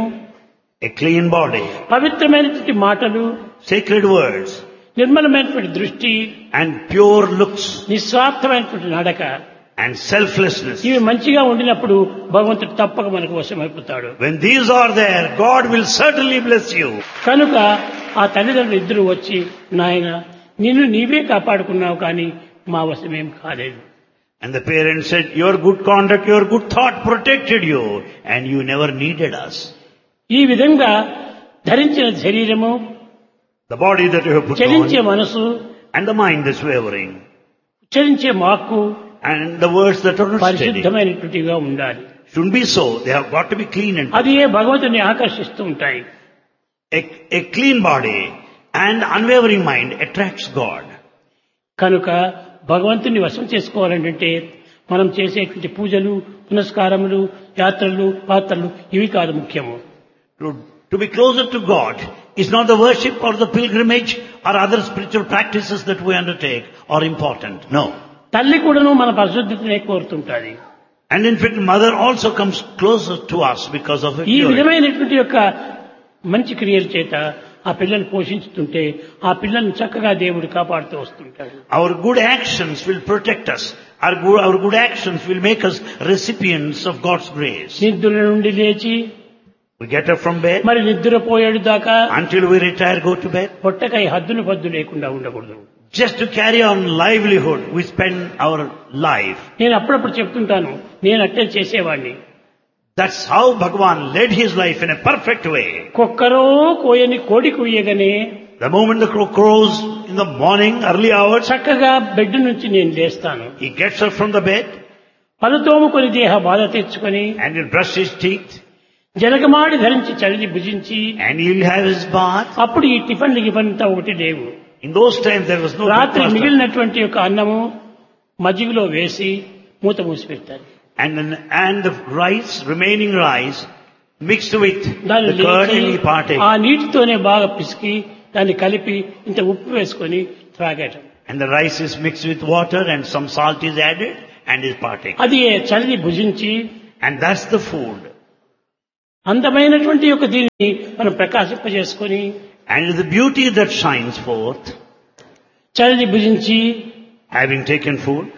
A clean body, పవిత్రమైనటువంటి మాటలు, sacred words, నిర్మలమైనటువంటి దృష్టి, and pure looks, నిస్వార్థమైనటువంటి నడక, and selflessness. ఇవి మంచిగా ఉండినప్పుడు భగవంతుడు తప్పక మనకు వశమైపోతాడు. When these are there, God will certainly bless you. కనుక ఆ తల్లిదండ్రులు ఇద్దరు వచ్చి, నాయన నిన్ను నీవే కాపాడుకున్నావు కానీ మా వశమేం కాలేదు. And the parents said, your good conduct, your good thought protected you, and you never needed us. ఈ విధంగా ధరించిన శరీరము, The body that you have put చలించే on, మనసు, and the mind that's wavering, ఉచ్చరించే వాక్కు and the words that are not steady. పరిశుద్ధమైనటువంటిగా ఉండాలి. Shouldn't be so. They have got to be clean and అది ఏ భగవంతుని ఆకర్షిస్తూ ఉంటాయి. a, a clean body and unwavering mind attracts God. కనుక భగవంతుని వశం చేసుకోవాలంటే మనం చేసేటువంటి పూజలు, పునస్కారములు, యాత్రలు, పాత్రలు ఇవి కాదు ముఖ్యము. To, to be closer to God is not the worship or the pilgrimage or other spiritual practices that we undertake are important. No. తల్లి కూడాను మన పరిశుద్ధతనే కోరుతుంటాది. And in fact, mother also comes closer to us because of her ఈ purity. విధమైనటువంటి యొక్క మంచి క్రియల చేత ఆ పిల్లల్ని పోషించుతుంటే ఆ పిల్లల్ని చక్కగా దేవుడు కాపాడుతూ వస్తుంటాడు. Our good actions will protect us. Our good, our good actions will make us recipients of God's grace. నిద్ర నుండి లేచి We get up from bed. మరి నిద్రపోయేడు దాకా Until we retire, go to bed. పొట్టకై హద్దులు పద్దు లేకుండా ఉండకూడదు. Just to carry on livelihood, we spend our life. నేను అప్పుడప్పుడు చెప్తుంటాను, నేను అట్టే చేసేవాడిని. That's how Bhagavan led his life in a perfect way. కుక్కరో కోయని కోడి కుయ్యగానే The moment the crow crows in the morning, early hours, చక్కగా బెడ్ నుంచి నేను లేస్తాను. he gets up from the bed పలుతోముకొని దేహ బాధ తెచ్చుకొని and he'll brush his teeth జలగమాడి ధరించి చలిని భుజించి and he'll have his bath. అప్పుడు ఈ టిఫిన్లు గిఫన్ అంతా ఒకటి లేవు. In those times there was no రాత్రి breakfast. మిగిలినటువంటి యొక్క అన్నము మజ్జిగలో వేసి మూత మూసి పెడతారు. And, and the rice, remaining rice, mixed with దాన్ని the curd and he లేచి partake. ఆ నీటితోనే బాగా పిసికి దాన్ని కలిపి ఇంత ఉప్పు వేసుకొని త్రాగటం. And the rice is mixed with water and some salt is added and is partake. అది చలిని భుజించి And that's the food. అందమైనటువంటి యొక్క దీన్ని మనం ప్రకాశింపజేసుకొని And the beauty that shines forth, చలిని భుజించి having taken food,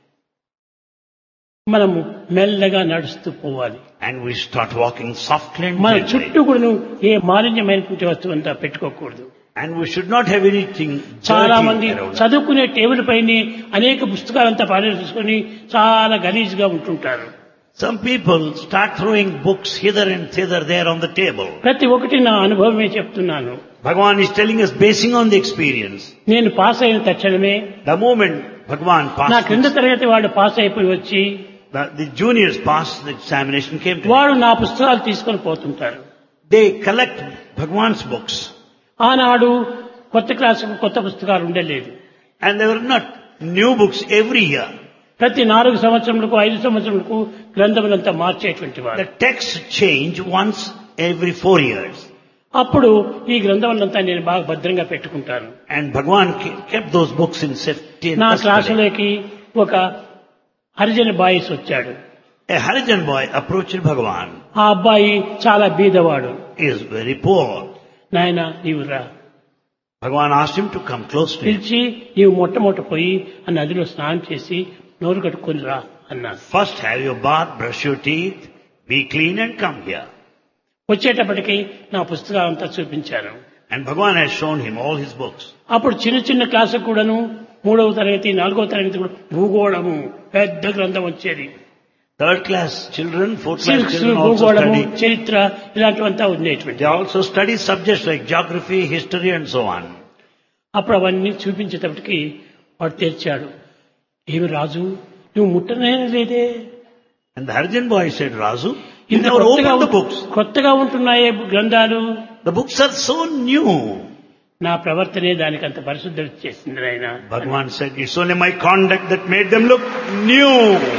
మనము మెల్లగా నడుస్తూ పోవాలి. and we start walking softly and మన gently. చుట్టూ కూడా ఏ మాలిన్యమైనటువంటి వస్తువు అంతా పెట్టుకోకూడదు. And we should not have anything చాలా dirty మంది around us. చదువుకునే టేబుల్ పైన అనేక పుస్తకాలంతా పారేసుకొని చాలా గలీజ్గా ఉంటుంటారు. Some people start throwing books hither and thither there on the table. ప్రతి ఒక్కటి నా అనుభవమే చెప్తున్నాను. Bhagavan is telling us basing on the experience. నేను పాస్ అయిన తక్షణమే The moment Bhagavan నా passed, క్రింద తరగతి వాళ్ళు పాస్ అయిపోయి వచ్చి the, the juniors passed the examination came to వాడు నా పుస్తకాలు తీసుకొని పోతుంటారు. They collect Bhagavan's books. ఆనాడు కొత్త క్లాసుకు కొత్త పుస్తకాలు ఉండలేదు. And there were not new books every year. ప్రతి నాలుగు సంవత్సరములకు ఐదు సంవత్సరములకు గ్రంథములంతా మార్చేటువంటి వాడు. The texts change once every four years. అప్పుడు ఈ గ్రంథములంతా నేను బాగా భద్రంగా పెట్టుకుంటాను. And Bhagavan ke- kept those books in safety and నా custody. క్లాసులోకి ఒక హరిజన బాయిస్ వచ్చాడు. A Harijan boy approached Bhagavan. ఆ అబ్బాయి చాలా బీదవాడు. He is very poor. నాయన నీవు రా, Bhagavan asked him to come close to him. పిలిచి నీవు మొట్టమొదట పోయి ఆ నదిలో స్నానం చేసి నోరు కట్టుకొని రా అన్నాడు. First have your bath, brush your teeth, be clean and come here. వచ్చేటప్పటికి నా పుస్తకాలంతా చూపించాను. And Bhagavan has shown him all his books. అప్పుడు చిన్న చిన్న క్లాసుకు కూడాను మూడవ తరగతి నాలుగవ తరగతి కూడా భూగోళము పెద్ద గ్రంథం వచ్చేది. Third class children, fourth class silks, children also భూగోళము, study. చరిత్ర ఇలాంటివంతా ఉండేటువంటి. They also study subjects like geography, history and so on. అప్పుడు అవన్నీ చూపించేటప్పటికి వాడు తెరిచాడు. ఏమి రాజు నువ్వు ముట్టనే లేదే, And the Harijan boy said, Razu, you ఇంత never కొత్తగా opened the books. కొత్తగా ఉంటున్నాయే గ్రంథాలు. The books are so new. నా ప్రవర్తనే దానికి అంత పరిశుద్ధ చేసింది ఆయన. Bhagavan said, it's only my conduct that made them look new,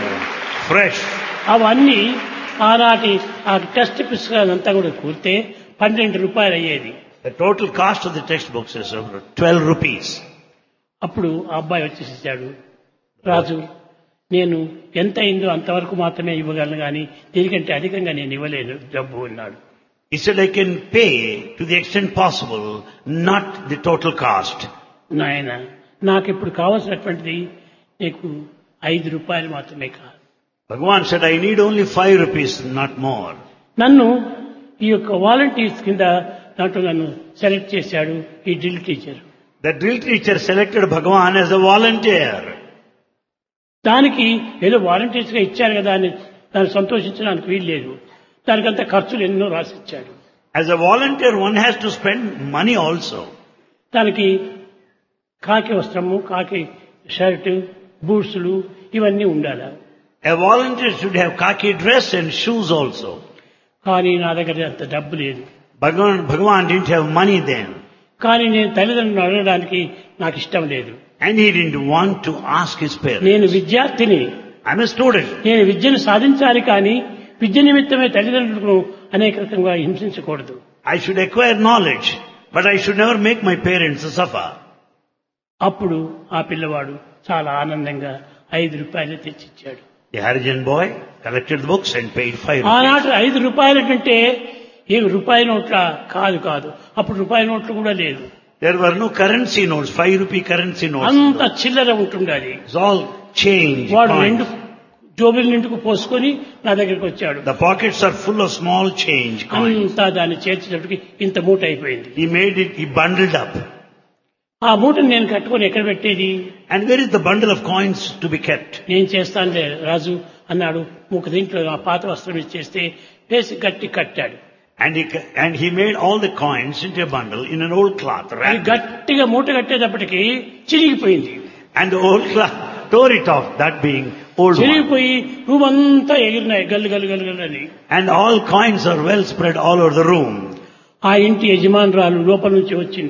fresh. అవన్నీ ఆనాటి ఆ టెక్స్ట్ పుస్తకాలంతా కూడా కూర్తే పన్నెండు రూపాయలు అయ్యేది. The total cost of the textbooks is over twelve rupees. అప్పుడు ఆ అబ్బాయి వచ్చేసాడు. రాజు నేను ఎంత అయిందో అంతవరకు మాత్రమే ఇవ్వగలను కానీ దీనికంటే అధికంగా నేను ఇవ్వలేను డబ్బు అన్నాడు. He said, I can pay to the extent possible, not the total cost. నాయన నాకు ఇప్పుడు కావాల్సినటువంటిది నీకు ఐదు రూపాయలు మాత్రమే కాదు. Bhagavan said, I need only five rupees, not more. నన్ను ఈ యొక్క వాలంటీర్స్ కింద దాంట్లో నన్ను సెలెక్ట్ చేశాడు ఈ drill teacher. The drill teacher selected Bhagavan as a volunteer. దానికి ఏదో వాలంటీర్స్ గా ఇచ్చారు కదా అని దాన్ని సంతోషించడానికి వీలు లేదు. దానికంతా ఖర్చులు ఎన్నో రాసిచ్చాడు. As a volunteer, one has to spend money also. దానికి కాకి వస్త్రము, కాకి షర్ట్, బూట్స్లు ఇవన్నీ ఉండాలి. A volunteer should have khaki dress and shoes also. కానీ నా దగ్గర అంత డబ్బు లేదు. Bhagavan, Bhagavan didn't have money then. కానీ నేను తల్లిదండ్రులను అడగడానికి నాకు ఇష్టం లేదు. And he didn't want to ask his parents. నేను విద్యార్థిని, I'm a student. నేను విద్యను సాధించాలి కానీ విద్య నిమిత్తమే తల్లిదండ్రులను అనేక రకంగా హింసించకూడదు. I should acquire knowledge, but I should never make my parents suffer. అప్పుడు ఆ పిల్లవాడు చాలా ఆనందంగా ఐదు రూపాయలు తెచ్చిచ్చాడు. The Harijan boy collected the books and paid five rupees. ఆనాటి ఐదు రూపాయల కంటే ఏ రూపాయి నోట్ల కాదు కాదు అప్పుడు రూపాయి నోట్లు కూడా లేదు. There were no currency notes, five rupee currency notes. అంత చిల్లర ఉంటుండాలి. It's all change. వాడు రెండు coins. జోబుల నిండుకు పోసుకొని నా దగ్గరికి వచ్చాడు. The pockets are full of small change coins. అంతా దాన్ని చేర్చేటప్పటికి ఇంత మూట అయిపోయింది. He made it, he bundled up. ఆ మూటను నేను కట్టుకొని ఎక్కడ పెట్టేది? And where is the bundle of coins to be kept? నేను చేస్తానులే రాజు అన్నాడు. ఒక దీంట్లో ఆ పాత వస్త్రం ఇచ్చేస్తే వేసి గట్టి కట్టాడు. And he, and he made all the coins into a bundle in an old cloth. అది wrapped it. గట్టిగా మూట కట్టేటప్పటికి చిరిగిపోయింది. And the old cloth tore it off, that being old one. చిరిగిపోయి రూమంతా ఎగిరినాయి గల్లు గల్లు గల్లు గల్లు అని. And all coins are well spread all over the room. ఆ ఇంటి యజమానురాలు లోపల నుంచి వచ్చింది.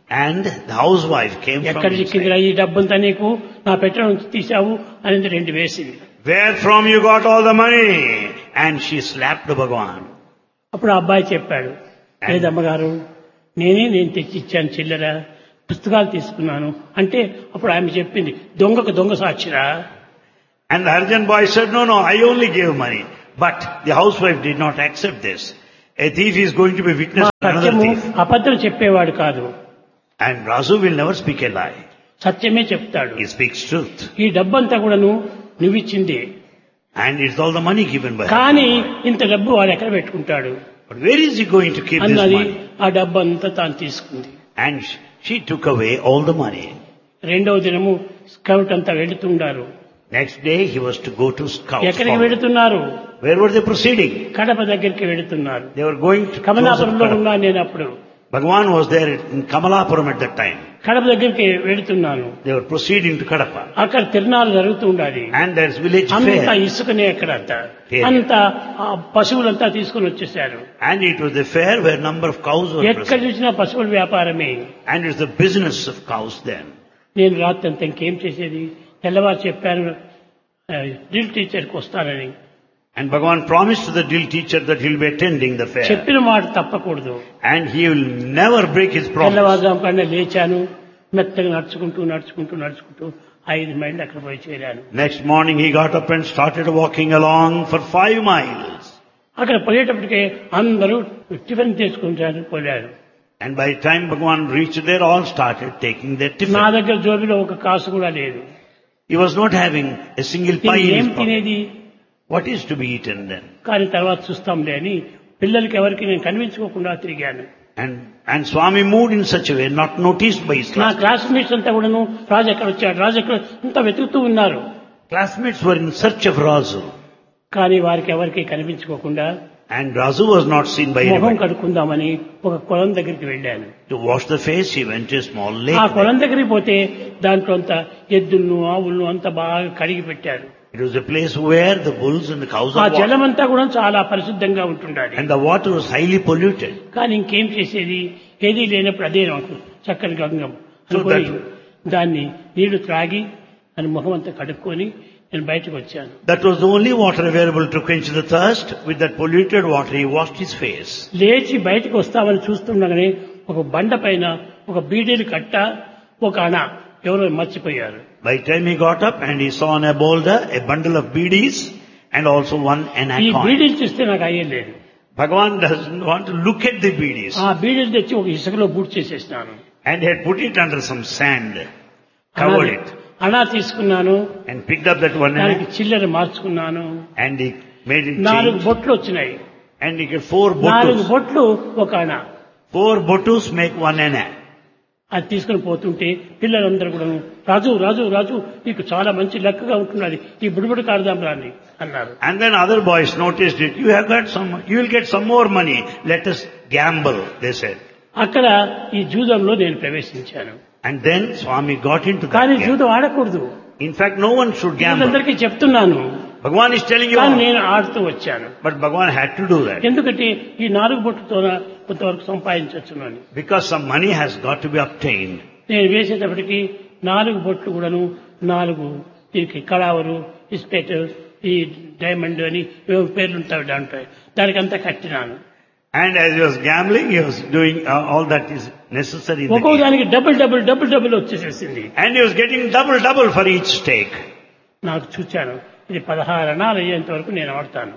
And the housewife came from ఎక్కడ చిక్కిందిరా inside. ఈ డబ్బంతా నీకు నా పెట్టె నుంచి తీసావు అనేది రెండు వేసింది. Where from you got all the money? And she slapped Bhagavan. అప్పుడు ఆ అబ్బాయి చెప్పాడు, లేదమ్మగారు నేనే నేను తెచ్చి ఇచ్చాను చిల్లర, పుస్తకాలు తీసుకున్నాను అంటే అప్పుడు ఆమె చెప్పింది దొంగకు దొంగ సాక్షిరా. And the Arjan boy said, no, no, I only gave money. But the housewife did not accept this. A thief is going to be witness to another సత్యము thief. అబద్ధం చెప్పేవాడు కాదు, And Razu will never speak a lie. సత్యమే చెప్తాడు. He speaks truth. ఈ డబ్బంతా కూడాను నువ్విచ్చిందే, And it's all the money given by కానీ her. ఇంత డబ్బు వాడు ఎక్కడ పెట్టుకుంటాడు But where is he going to keep this అన్నది money? ఆ డబ్బు అంతా తాను తీసుకుంది. And sh- she took away all the money. రెండవ దినము స్కౌట్ అంతా వెళుతుండారు. Next day he was to go to scouts. ఎక్కడికి forward. వెళుతున్నారు? Where were they proceeding? Kadapa దగ్గరికి వెళుతున్నారు. They were going to close up కమలాపురంలో Kadapa. ఉన్నాను నేను అప్పుడు. Bhagavan was there in Kamalapuram at that time. Kadapa దగ్గరికి వెళుతున్నాను. They were proceeding to Kadapa. అక్కడ తిరునాళ్ళు జరుగుతూ ఉండాలి. And there's village అంతా fair. ఇసుకనే అక్కడంతా Fair. అంతా ఆ పశువులంతా తీసుకుని వచ్చేసారు. And it was the fair where number of cows were ఎక్కడ present. చూసినా పశువుల వ్యాపారమే. And it's the business of cows then. నేను రాత్రి అంతా ఇంకేం చేసేది, తెల్లవారు చెప్పాను డ్రిల్ టీచర్కి వస్తానని. And Bhagavan promised to the drill teacher that he'll be attending the fair. చెప్పిన మాట తప్పకూడదు. And he will never break his promise. తెల్లవారుజాము కన్నా లేచాను, మెత్తగా నడుచుకుంటూ నడుచుకుంటూ నడుచుకుంటూ ఐదు మైళ్ళు అక్కడ పోయి చేరాను. Next morning he got up and started walking along for five miles. అక్కడ పోయేటప్పటికే అందరూ టిఫిన్ చేసుకుంటారు పోయారు. And by the time Bhagavan reached there, all started taking their నా tiffin. దగ్గర జోబిలో ఒక కాసు కూడా లేదు. He was not having a single pie నేను in ఏం his pocket. తినేది? What is to be eaten then? కానీ తర్వాత చూస్తాంలే అని పిల్లలకి ఎవరికి నేను కనిపించుకోకుండా తిరిగాను. And, and Swami moved in such a way, not noticed by his నా classmates. క్లాస్మేట్స్ అంతా కూడాను రాజు ఎక్కడ వచ్చాడు, రాజు ఎక్కడ అంతా వెతుకుతూ ఉన్నారు. Classmates were in search of Razu. కానీ వారికి ఎవరికి కనిపించుకోకుండా And Razu was not seen by మొహం anybody. కడుక్కుందామని ఒక కొలం దగ్గరికి వెళ్ళాను. To wash the face, he went to a small ఆ lake. కొలం దగ్గరికి పోతే దాంట్లో అంతా ఎద్దులను ఆవులను అంతా బాగా కడిగి పెట్టారు. It was a place where the bulls and the cows ఆ are watered. జలం అంతా కూడా చాలా పరిశుద్ధంగా ఉంటుండాలి. And the water was highly polluted. కానీ ఇంకేం చేసేది, ఏదీ లేనప్పుడు అదే నాకు చక్కని గంగం So అనుకొని that- దాన్ని నీళ్లు త్రాగి అని ముఖం అంతా కడుక్కొని నేను బయటకు వచ్చాను. That was the only water available to quench the thirst. With that polluted water, he washed his face. లేచి బయటకు వస్తామని చూస్తుండగానే ఒక బండ పైన ఒక బీడీలు కట్ట, ఒక అణ ఎవరో మర్చిపోయారు. By the time he got up and he saw on a boulder a bundle of beedies and also one anna ఈ coin. బీడీలు చూస్తే నాకు అయ్యలేదు. Bhagavan doesn't want to look at the beedies. ఆ బీడీలు తెచ్చి ఒక ఇసుకలో boot చేసేసినాను. And he had put it under some sand, covered it, అణా తీసుకున్నాను, and picked up that one దానికి anna చిల్లర మార్చుకున్నాను. and he made it నాలుగు change. బొట్లు వచ్చినాయి. And he got four నాలుగు botus. బొట్లు ఒక అణ. Four botus make one anna. అది తీసుకుని పోతుంటే పిల్లలందరూ కూడా రాజు రాజు రాజు నీకు చాలా మంచి లెక్కగా ఉంటున్నది, ఈ బుడిబుడి కాడదాం రాని అన్నారు. And then other boys noticed it. You have got some, you will get some more money. Let us gamble, they said. అక్కడ ఈ జూదంలో నేను ప్రవేశించాను. And then Swami got into కానీ that game. జూదం ఆడకూడదు, In fact, no one should gamble. అందరికీ చెప్తున్నాను. Bhagavan is telling you కానీ all. నేను ఆడుతూ వచ్చాను. But Bhagavan had to do that. ఎందుకంటే ఈ నాలుగు బొట్టుతో కొంతవరకు సంపాదించవచ్చునని. Because some money has got to be obtained. నేను వేసేటప్పటికి నాలుగు బొట్లు కూడాను నాలుగు దీనికి కళావరు, ఇస్పెట్, ఈ డైమండ్ అని ఏవో పేర్లు ఉంటాయి దాంట్లో, దానికంతా కట్టినాను. And as he was gambling, he was doing uh, all that is necessary. in the ఒక్కో game. దానికి double double double double వచ్చేసేసింది. And he was getting double double for each stake. నాకు చూచాను ఇది పదహారు అణాలు అయ్యేంత వరకు నేను ఆడతాను.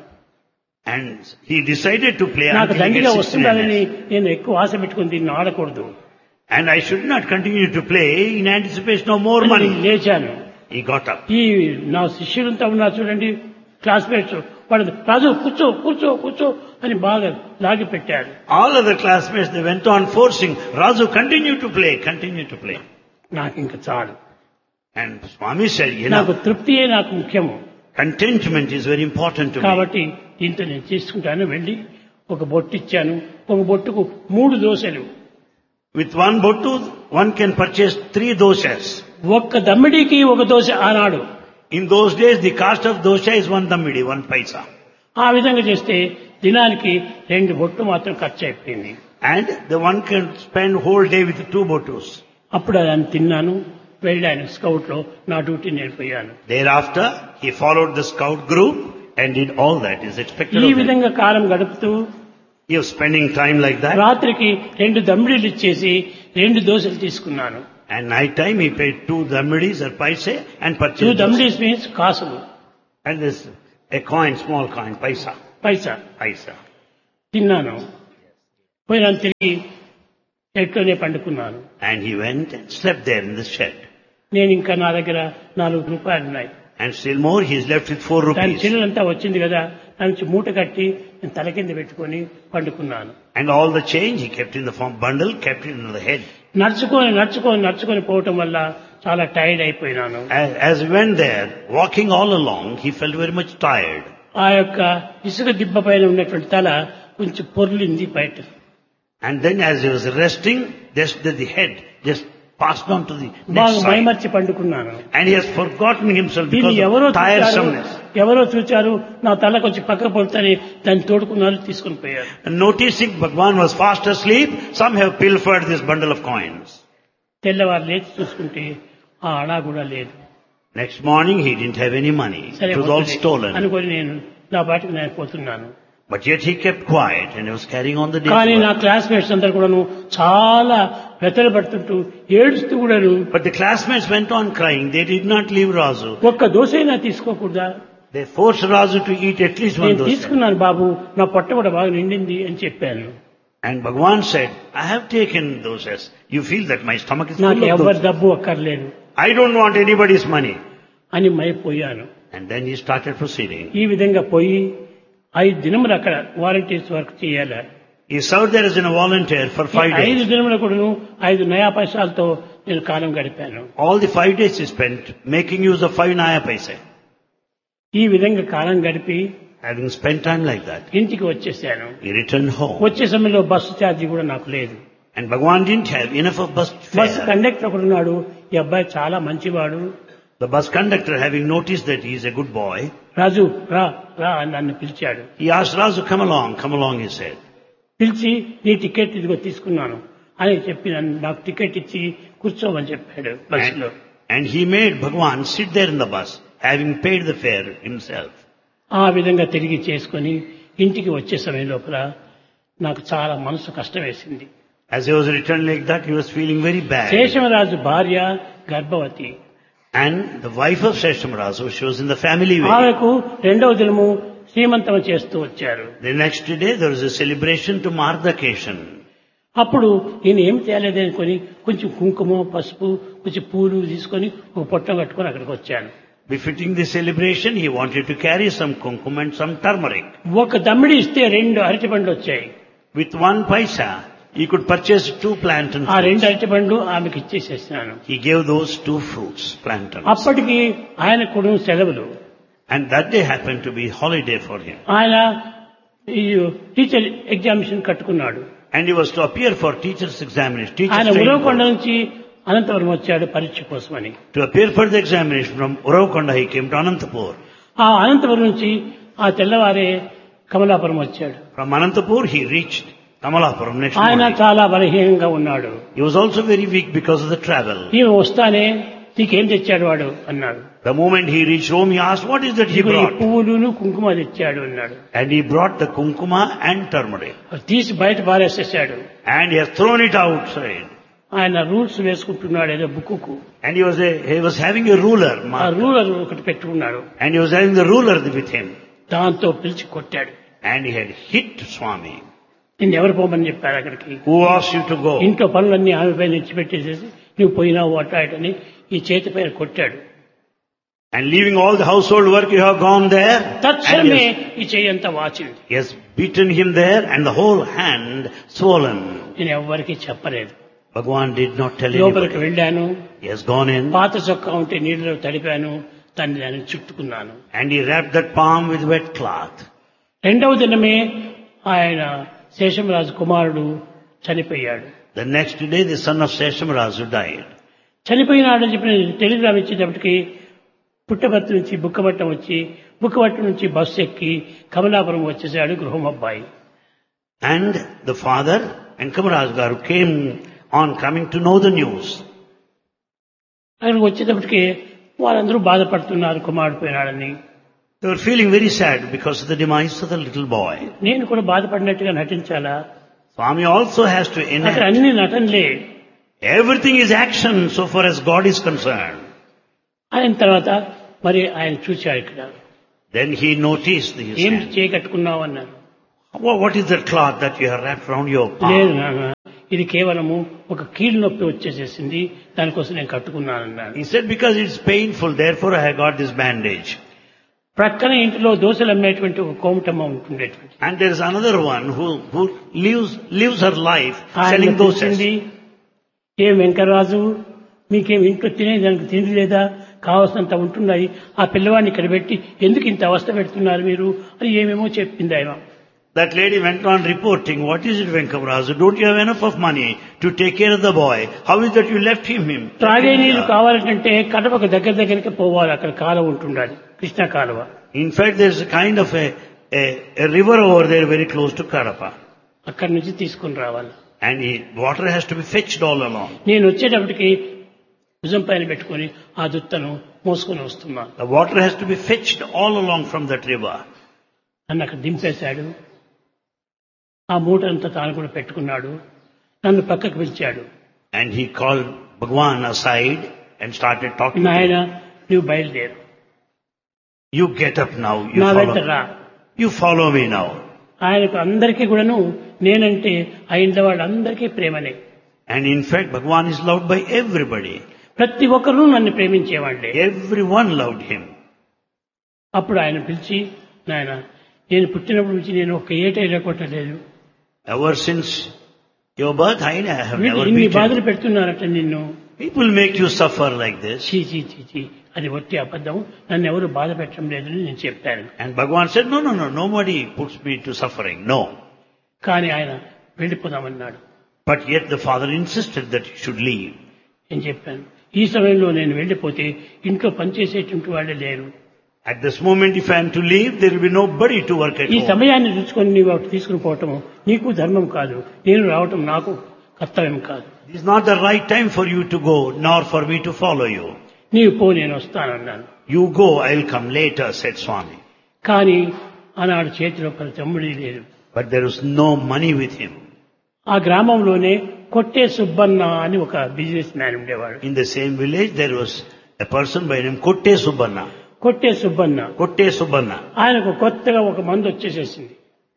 And he decided to play నాకు until he దండిగా gets sixteen వస్తుందని annas. నేను ఎక్కువ ఆశ పెట్టుకుని దీన్ని ఆడకూడదు. And I should not continue to play in anticipation of more అని money. లేచాను. He got up. ఈ నా శిష్యులంతా ఉన్నారు చూడండి, క్లాస్మేట్స్, వాళ్ళు రాజు కూర్చో కూర్చో కూర్చో అని బాగా లాగి పెట్టారు. All other classmates, they went on forcing, Razu, continue to play, continue to play. నాకు ఇంకా చాలు, And Swami said, you నాకు know, తృప్తియే నాకు ముఖ్యము. contentment is very important to me. కాబట్టి దీంతో నేను చేసుకుంటాను. వెళ్ళి ఒక బొట్టు ఇచ్చాను. ఒక బొట్టుకు మూడు దోశలు. With one bottu, one can purchase three doshas. ఒక్క దమ్మిడికి ఒక దోశ ఆనాడు. In those days, the cost of dosha is one dammidi, one paisa. ఆ విధంగా చేస్తే దినానికి రెండు బొట్లు మాత్రం ఖర్చు అయిపోయింది. And the one can spend whole day with two botus. అప్పుడు దాన్ని తిన్నాను, వెళ్ళాను స్కౌట్ లో నా డ్యూటీ నేను పోయాను. Thereafter, he followed the scout group and did all that is expected ఈ of him. విధంగా కాలం గడుపుతూ He was spending time like that. రాత్రికి రెండు దమ్మిడీలు ఇచ్చేసి రెండు దోశలు తీసుకున్నాను. And night time he paid two dhammadis or paise and two purchased those. దమ్మిడీస్ means కాసులు, And this a coin, small coin, paisa, Paisa paisa. తిన్నాను. పోయినా తిరిగి ఎట్లోనే పండుకున్నాను. And he went and slept there in the shed. నేను ఇంకా నా దగ్గర నాలుగు రూపాయలు ఉన్నాయి. And still more, he is left with four దాని rupees. చిల్లంతా వచ్చింది కదా, దాని నుంచి మూట కట్టి నేను తల కింద పెట్టుకొని పండుకున్నాను. And all the change he kept in the form bundle, kept it in the head. నడుచుకొని నడుచుకొని నడుచుకొని పోవటం వల్ల చాలా tired అయిపోయినాను. As, as he went there, walking all along, he felt very much tired. ఆ యొక్క ఇసుక దిబ్బ పైన ఉన్నటువంటి తల కొంచెం పొర్లింది బయట. And then as he was resting, just the, the head just passed on to the next బాగా side. మైమర్చి పండుకున్నాను. And he has forgotten himself దీన్ని because ఎవరో of చూచారు, tiresomeness. ఎవరో చూచారు, నా తల కొంచెం పక్క పడుతుంది, దాన్ని తోడుకున్నారు, తీసుకుని పోయారు. And noticing Bhagwan was fast asleep, some have pilfered this bundle of coins. తెల్లవారు లేచి చూసుకుంటే ఆ అడా కూడా లేదు. Next morning he didn't have any money. సరే It was all వద్దులే stolen. అనుకొని నేను నా బాటికి నేను పోతున్నాను. But yet he kept quiet and he was carrying on the day's కానీ నా work. క్లాస్మేట్స్ అందరు కూడాను చాలా వ్యతలు పడుతుంటూ ఏడుస్తూ కూడాను But the classmates went on crying. They did not leave Razu. ఒక్క దోశైనా తీసుకోకూడదా? They forced Razu to eat at least one నేను dosa. తీసుకున్నాను బాబు, నా పొట్ట కూడా బాగా నిండింది అని చెప్పాను. And Bhagwan said, I have taken dosas. You feel that my stomach is నాకు full of ఎవరి dosas. డబ్బు అక్కర్లేదు I don't want anybody's money. అని మైపోయాను. And then he started proceeding. ఈ విధంగా పోయి ఐదు దినములు అక్కడ వాలంటీర్స్ వర్క్ చేయాలి. He served there as a volunteer for five ఐదు days. దినముల కూడాను ఐదు నయా పైసలతో నేను కాలం గడిపాను. All the five days he spent making use of five naya paise. ఈ విధంగా కాలం గడిపి Having spent time like that, ఇంటికి వచ్చేసాను. he returned home. వచ్చే సమయంలో బస్సు ఛార్జీ కూడా నాకు లేదు. And Bhagwan didn't have enough of bus bus fare. Conductor ఒకడు ఉన్నాడు, ఈ అబ్బాయి చాలా మంచివాడు, The bus conductor, having noticed that he is a good boy, రాజు రా రా అని నన్ను పిలిచాడు. he asked Razu, come along, come along, he said. పిలిచి నీ టికెట్ ఇదిగో తీసుకున్నాను అని చెప్పి నన్ను నాకు టికెట్ ఇచ్చి కూర్చోమని చెప్పాడు బస్సులో. And, and he made Bhagwan sit there in the bus, having paid the fare himself. ఆ విధంగా తిరిగి చేసుకొని ఇంటికి వచ్చే సమయం లోపల నాకు చాలా మనసు కష్టం వేసింది. As he was returning like that, he was feeling very bad. Seshamaraju భార్య గర్భవతి. And the wife of Seshamarazu, she was in the family way. ఆమెకు రెండవ దినము శ్రీమంతం చేస్తూ వచ్చారు. The next day there was a celebration to mark the occasion. అప్పుడు నేను ఏం తేలేదని అనుకొని కొంచెం కుంకుమ పసుపు కొంచెం పూలు తీసుకొని ఒక పొట్టం కట్టుకొని అక్కడికి వచ్చాను. Befitting the celebration, he wanted to carry some kumkum and some turmeric. ఒక దమ్మిడి ఇస్తే రెండు అరటిపండ్లు వచ్చాయి. With one paisa, he could purchase two plantain ఆ రెండు fruits. అరటిపండ్లు ఆమెకి ఇచ్చేసేసినాను. He gave those two fruits, plantains. అప్పటికి ఆయన కూడా సెలవులు. And that day happened to be holiday for him. ఆయన ఈ టీచర్ ఎగ్జామినేషన్ కట్టుకున్నాడు. And he was to appear for teacher's examination. Teacher's ఆయన training ఉరవకొండ course. నుంచి అనంతపురం వచ్చాడు పరీక్ష కోసమని. To appear for the examination from Uravkonda, he came to Anantapur. ఆ అనంతపురం నుంచి ఆ తెల్లవారే కమలాపురం వచ్చాడు. From Anantapur, he reached Kamalapuram next ఆయన morning. చాలా బలహీనంగా ఉన్నాడు. He was also very weak because of the travel. ఈమె వస్తానే నీకేం తెచ్చాడు వాడు అన్నాడు. The moment he reached home, he asked, what is that he ఇదిగో ఈ brought? పువ్వులును కుంకుమ తెచ్చాడు అన్నాడు. And he brought the kumkuma and turmeric. అది తీసి బయట పారేసేసాడు. And he has thrown it outside. ఆయన రూల్స్ వేసుకుంటున్నాడు ఏదో బుక్కుకు. And he was a, he was having a ruler, ఆ marker. రూలర్ ఒకటి పెట్టుకున్నాడు. And he was having the ruler with him. దాంతో పిలిచి కొట్టాడు. And he had hit Swami. నిన్ను ఎవరు పోమని చెప్పారు అక్కడికి? Who asked you to go? ఇంట్లో పనులన్నీ ఆమె పైన ఇచ్చిపెట్టేసేసి నువ్వు పోయినావు అటాటని ఈ చేతి పైన కొట్టాడు. And leaving all the household work, you have gone there. And తక్షణమే he has, ఈ చెయ్యి అంతా వాచింది. he has beaten him there and the whole hand swollen. నేను ఎవ్వరికీ చెప్పలేదు. Bhagwan did not tell లోపలికి anybody. వెళ్ళాను. He has gone in పాత చొక్కా ఉంటే నీళ్ళలో తడిపాను, దాన్ని దాన్ని చుట్టుకున్నాను. and he wrapped that palm with wet cloth. రెండవ దినమే ఆయన శేషమరాజు కుమారుడు చనిపోయాడు. The next day, the son of Seshamarazu died. చనిపోయినాడని చెప్పిన టెలిగ్రామ్ ఇచ్చేటప్పటికి పుట్టపర్తి నుంచి బుక్కపట్నం వచ్చి బుక్కపట్నం నుంచి బస్సు ఎక్కి కమలాపురం వచ్చేసాడు గృహం అబ్బాయి. And the father Venkamaraj Garu came on coming to know the news. అక్కడికి వచ్చేటప్పటికి వాళ్ళందరూ బాధపడుతున్నారు కుమారుడు పోయినాడని. They were feeling very sad because of the demise of the little boy. నేను కూడా బాధపడినట్టుగా నటించాలా? Swami also has to అక్కడ enact. అన్ని నటనలే. Everything is action so far as God is concerned. అయిన తర్వాత మరి ఆయన చూశాడు ఇక్కడ. Then he noticed his ఏం hand. చేయకట్టుకున్నావు అన్నారు. Wha- What is that cloth that you have wrapped around your లేదు palm? నాన్న, ఇది కేవలము ఒక కీలు నొప్పి వచ్చేసేసింది, దానికోసం నేను కట్టుకున్నానన్నాను. He said, because it's painful, therefore I have got this bandage. ప్రక్కన ఇంటిలో దోశలు అమ్మేటువంటి ఒక కోమటమ్మ ఉంటుండేటువంటి And there is another one who, who lives, lives her life ఆయన selling dosas. పిలిచింది, ఏం వెంకరాజు మీకేం ఇంట్లో తినేదానికి తిండి లేదా, కావాల్సినంత ఉంటున్నాయి, ఆ పిల్లవాడిని ఇక్కడ పెట్టి ఎందుకు ఇంత అవస్థ పెడుతున్నారు మీరు అని ఏమేమో చెప్పింది ఆయన. That lady went on reporting, what is it, Venkamaraju? Don't you have enough of money to take care of the boy? How is that you left him? him? త్రాగే నీళ్లు కావాలంటే కడపకు దగ్గర దగ్గరికి పోవాలి, అక్కడ కాలువ ఉంటుండాలి, కృష్ణా కాలువ. In fact, there's a kind of a, a, a river over there very close to Kadapa. అక్కడి నుంచి తీసుకుని రావాలి. And he, water has to be fetched all along. నేను వచ్చేటప్పటికి భుజం పైన పెట్టుకుని ఆ దుత్తను మోసుకొని వస్తున్నాను. The water has to be fetched all along from that river. నన్ను అక్కడ దింపేశాడు. ఆ మూట అంతా తాను కూడా పెట్టుకున్నాడు. నన్ను పక్కకు పిలిచాడు. And he called Bhagwan aside and started talking to నాయన him. నువ్వు బయలుదేరు, You get up now. You నా వెంట follow, రా. you follow me now. ఆయనకు అందరికీ కూడాను నేనంటే ఆ ఇంట్లో వాళ్ళందరికీ ప్రేమనే. And in fact, Bhagwan is loved by everybody. ప్రతి ఒక్కరూ నన్ను ప్రేమించేవాళ్లే. Everyone loved him. అప్పుడు ఆయన పిలిచి, నాయన నేను పుట్టినప్పటి నుంచి నేను ఒక్క ఏటైనా కొట్టలేదు, Ever since your birth, I have వీళ్ళు never ఇన్ని beaten బాధలు you. పెడుతున్నారట నిన్ను. People make you suffer like this. చీ చీ చీ చీ అది ఒట్టి అబద్ధం, నన్ను ఎవరు బాధ పెట్టడం లేదని నేను చెప్పాను. And Bhagwan said, no, no, no, nobody puts me to suffering. No. కానీ ఆయన వెళ్ళిపోదామన్నాడు. But yet the father insisted that he should leave. నేను చెప్పాను, ఈ సమయంలో నేను వెళ్ళిపోతే ఇంట్లో పనిచేసేటువంటి వాళ్ళే లేరు. At this moment, if I am to leave, there will be nobody to work at ఈ home. సమయాన్ని చూసుకొని నీవు అటు తీసుకుని పోవటం నీకు ధర్మం కాదు, నేను రావటం నాకు కర్తవ్యం కాదు. It is not the right time for you to go, nor for me to follow you. నీవు పో, నేను వస్తానన్నాను. You go, I will come later, said Swami. కానీ ఆనాడు చేతిలో పది తమ్ముడి లేదు. But there was no money with him. ఆ గ్రామంలోనే కొట్టే సుబ్బన్న అని ఒక బిజినెస్ మ్యాన్ ఉండేవాడు. In the same village, there was a person by name Kotte Subbanna. కొట్టే సుబ్బన్న Kotte Subbanna. ఆయనకు కొత్తగా ఒక మందు వచ్చేసేసింది.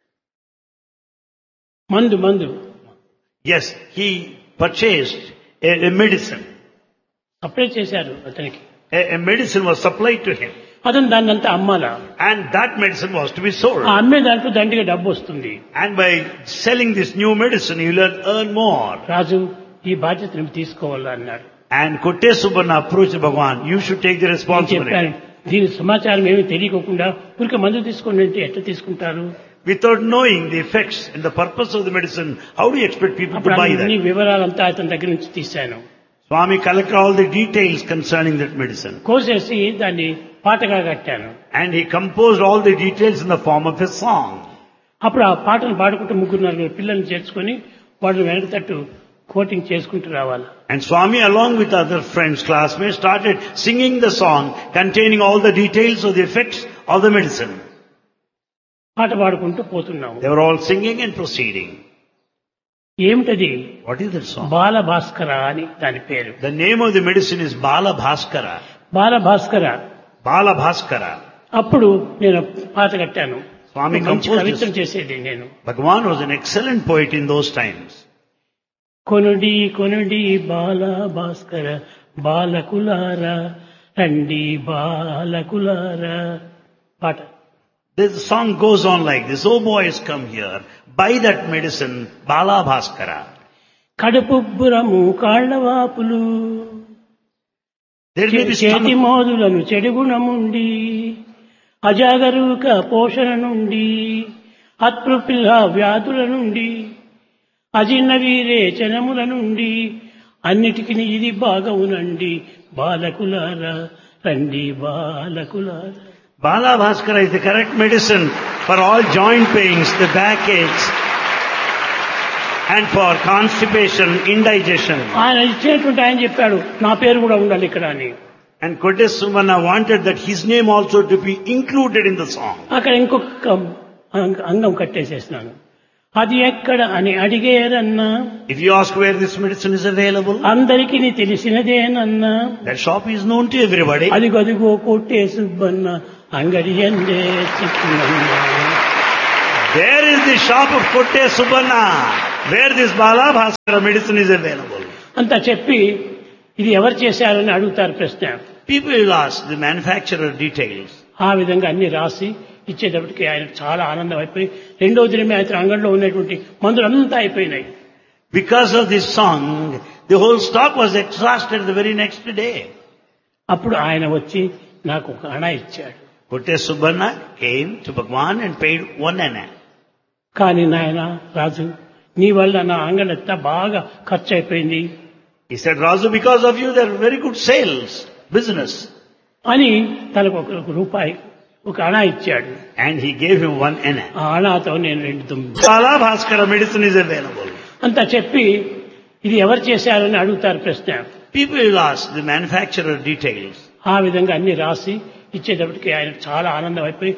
మందు మందు Yes, he purchased a, a medicine. Supply చేశారు అతనికి. A, a medicine was supplied to him. అతను దాన్ని అంతా అమ్మాలా. And that medicine was to be sold. ఆ అమ్మే దాంట్లో దండిగా డబ్బు వస్తుంది. And by selling this new medicine, you will earn more. రాజు ఈ బాధ్యత నువ్వు తీసుకోవాలా అన్నాడు. And Kotte Subbanna approached Bhagwan, you should take the నేను responsibility. చెప్పాను, దీని సమాచారం ఏమీ తెలియకోకుండా ఊరికే మందు తీసుకోండి అంటే ఎట్లా తీసుకుంటారు? Without knowing the effects and the purpose of the medicine, how do you expect people to అప్పుడు buy అన్ని that? వివరాలంతా అతని దగ్గర నుంచి తీశాను. Swami collected all the details concerning that medicine. కోసేసి దాన్ని పాటగా కట్టాను. And he composed all the details in the form of a song. అప్పుడు ఆ పాటను పాడుకుంటూ ముగ్గురు నలుగురు పిల్లల్ని చేర్చుకొని వాళ్ళు వెనక తట్టు కోటింగ్ చేసుకుంటూ రావాలి. And Swami, along with other friends, classmates, started singing the song containing all the details of the effects of the medicine. పాట పాడుకుంటూ పోతున్నాము. They were all singing and proceeding. ఏమిటది? What is that song? బాల భాస్కర అని దాని పేరు. The name of the medicine is Bala Bhaskara. Bala Bhaskara. Bala Bhaskara. అప్పుడు నేను పాట కట్టాను. Swami మంచి composed కవిత్వం this. చేసేది నేను. Bhagwan was an excellent poet in those times. కొనుడి కొనుడి బాల భాస్కర బాలకులారా రండి బాలకులారా పాట. This song goes on like this. Oh boys, come here. Buy that medicine, Bala Bhaskara. కడుపుబ్బురము కాళ్లవాపులు There may be చేతి stomach, మోదులను చెడుగుణముండి అజాగరూక పోషణ నుండి అతృపిల్ల వ్యాధుల నుండి అజిన్న వీరేచనముల నుండి అన్నిటికీ ఇది బాగవునండి బాలకులారా రండి బాలకులారా. Bala Bhaskara is the correct medicine for all joint pains, the backaches, and for constipation, indigestion. ఆయన ఇచ్చినటువంటి ఆయన చెప్పాడు నా పేరు కూడా ఉండాలి ఇక్కడ అని. And Kotte Subbanna wanted that his name also to be included in the song. అక్కడ ఇంకొక అంగ- అంగం కట్టేసేసినాను. అది ఎక్కడ అని అడిగేరన్నా If you ask where this medicine is available, అందరికీ నీ తెలిసినదేనన్నా that shop is known to everybody. అది గదిగో కొట్టే సుబ్బన్న అంగడి ఎందే చిక్కునన్నా. There is the shop of Kotte Subbanna, where this Bala Bhaskara medicine is available. అంతా చెప్పి ఇది ఎవరు చేశారని అడుగుతారు ప్రశ్న. People will ask the manufacturer details. ఆ విధంగా అన్ని రాసి ఇచ్చేటప్పటికి ఆయన చాలా ఆనందం అయిపోయి రెండో దినమే ఆయన అంగడిలో ఉన్నటువంటి మందులు అంతా అయిపోయినాయి. Because of this song, the whole stock was exhausted the very next day. అప్పుడు ఆయన వచ్చి నాకు ఒక అణ ఇచ్చాడు. Kotte Subbanna came to Bhagwan and paid one anna. కానీ నాయన రాజు నీ వల్ల నా అంగడంతా బాగా ఖర్చు అయిపోయింది He said, Razu, because of you there are very good sales, business. అని తనకు ఒక ఒక రూపాయి ఒక అణ ఇచ్చాడు. And he gave him one anna. ఆ అణతో నేను రెండు తుమ్మి Bala Bhaskara medicine is available. అంతా చెప్పి ఇది ఎవరు చేశారని అడుగుతారు ప్రశ్న. People will ask the manufacturer details. ఆ విధంగా అన్ని రాసి ఇచ్చేటప్పటికి ఆయన చాలా ఆనందం అయిపోయి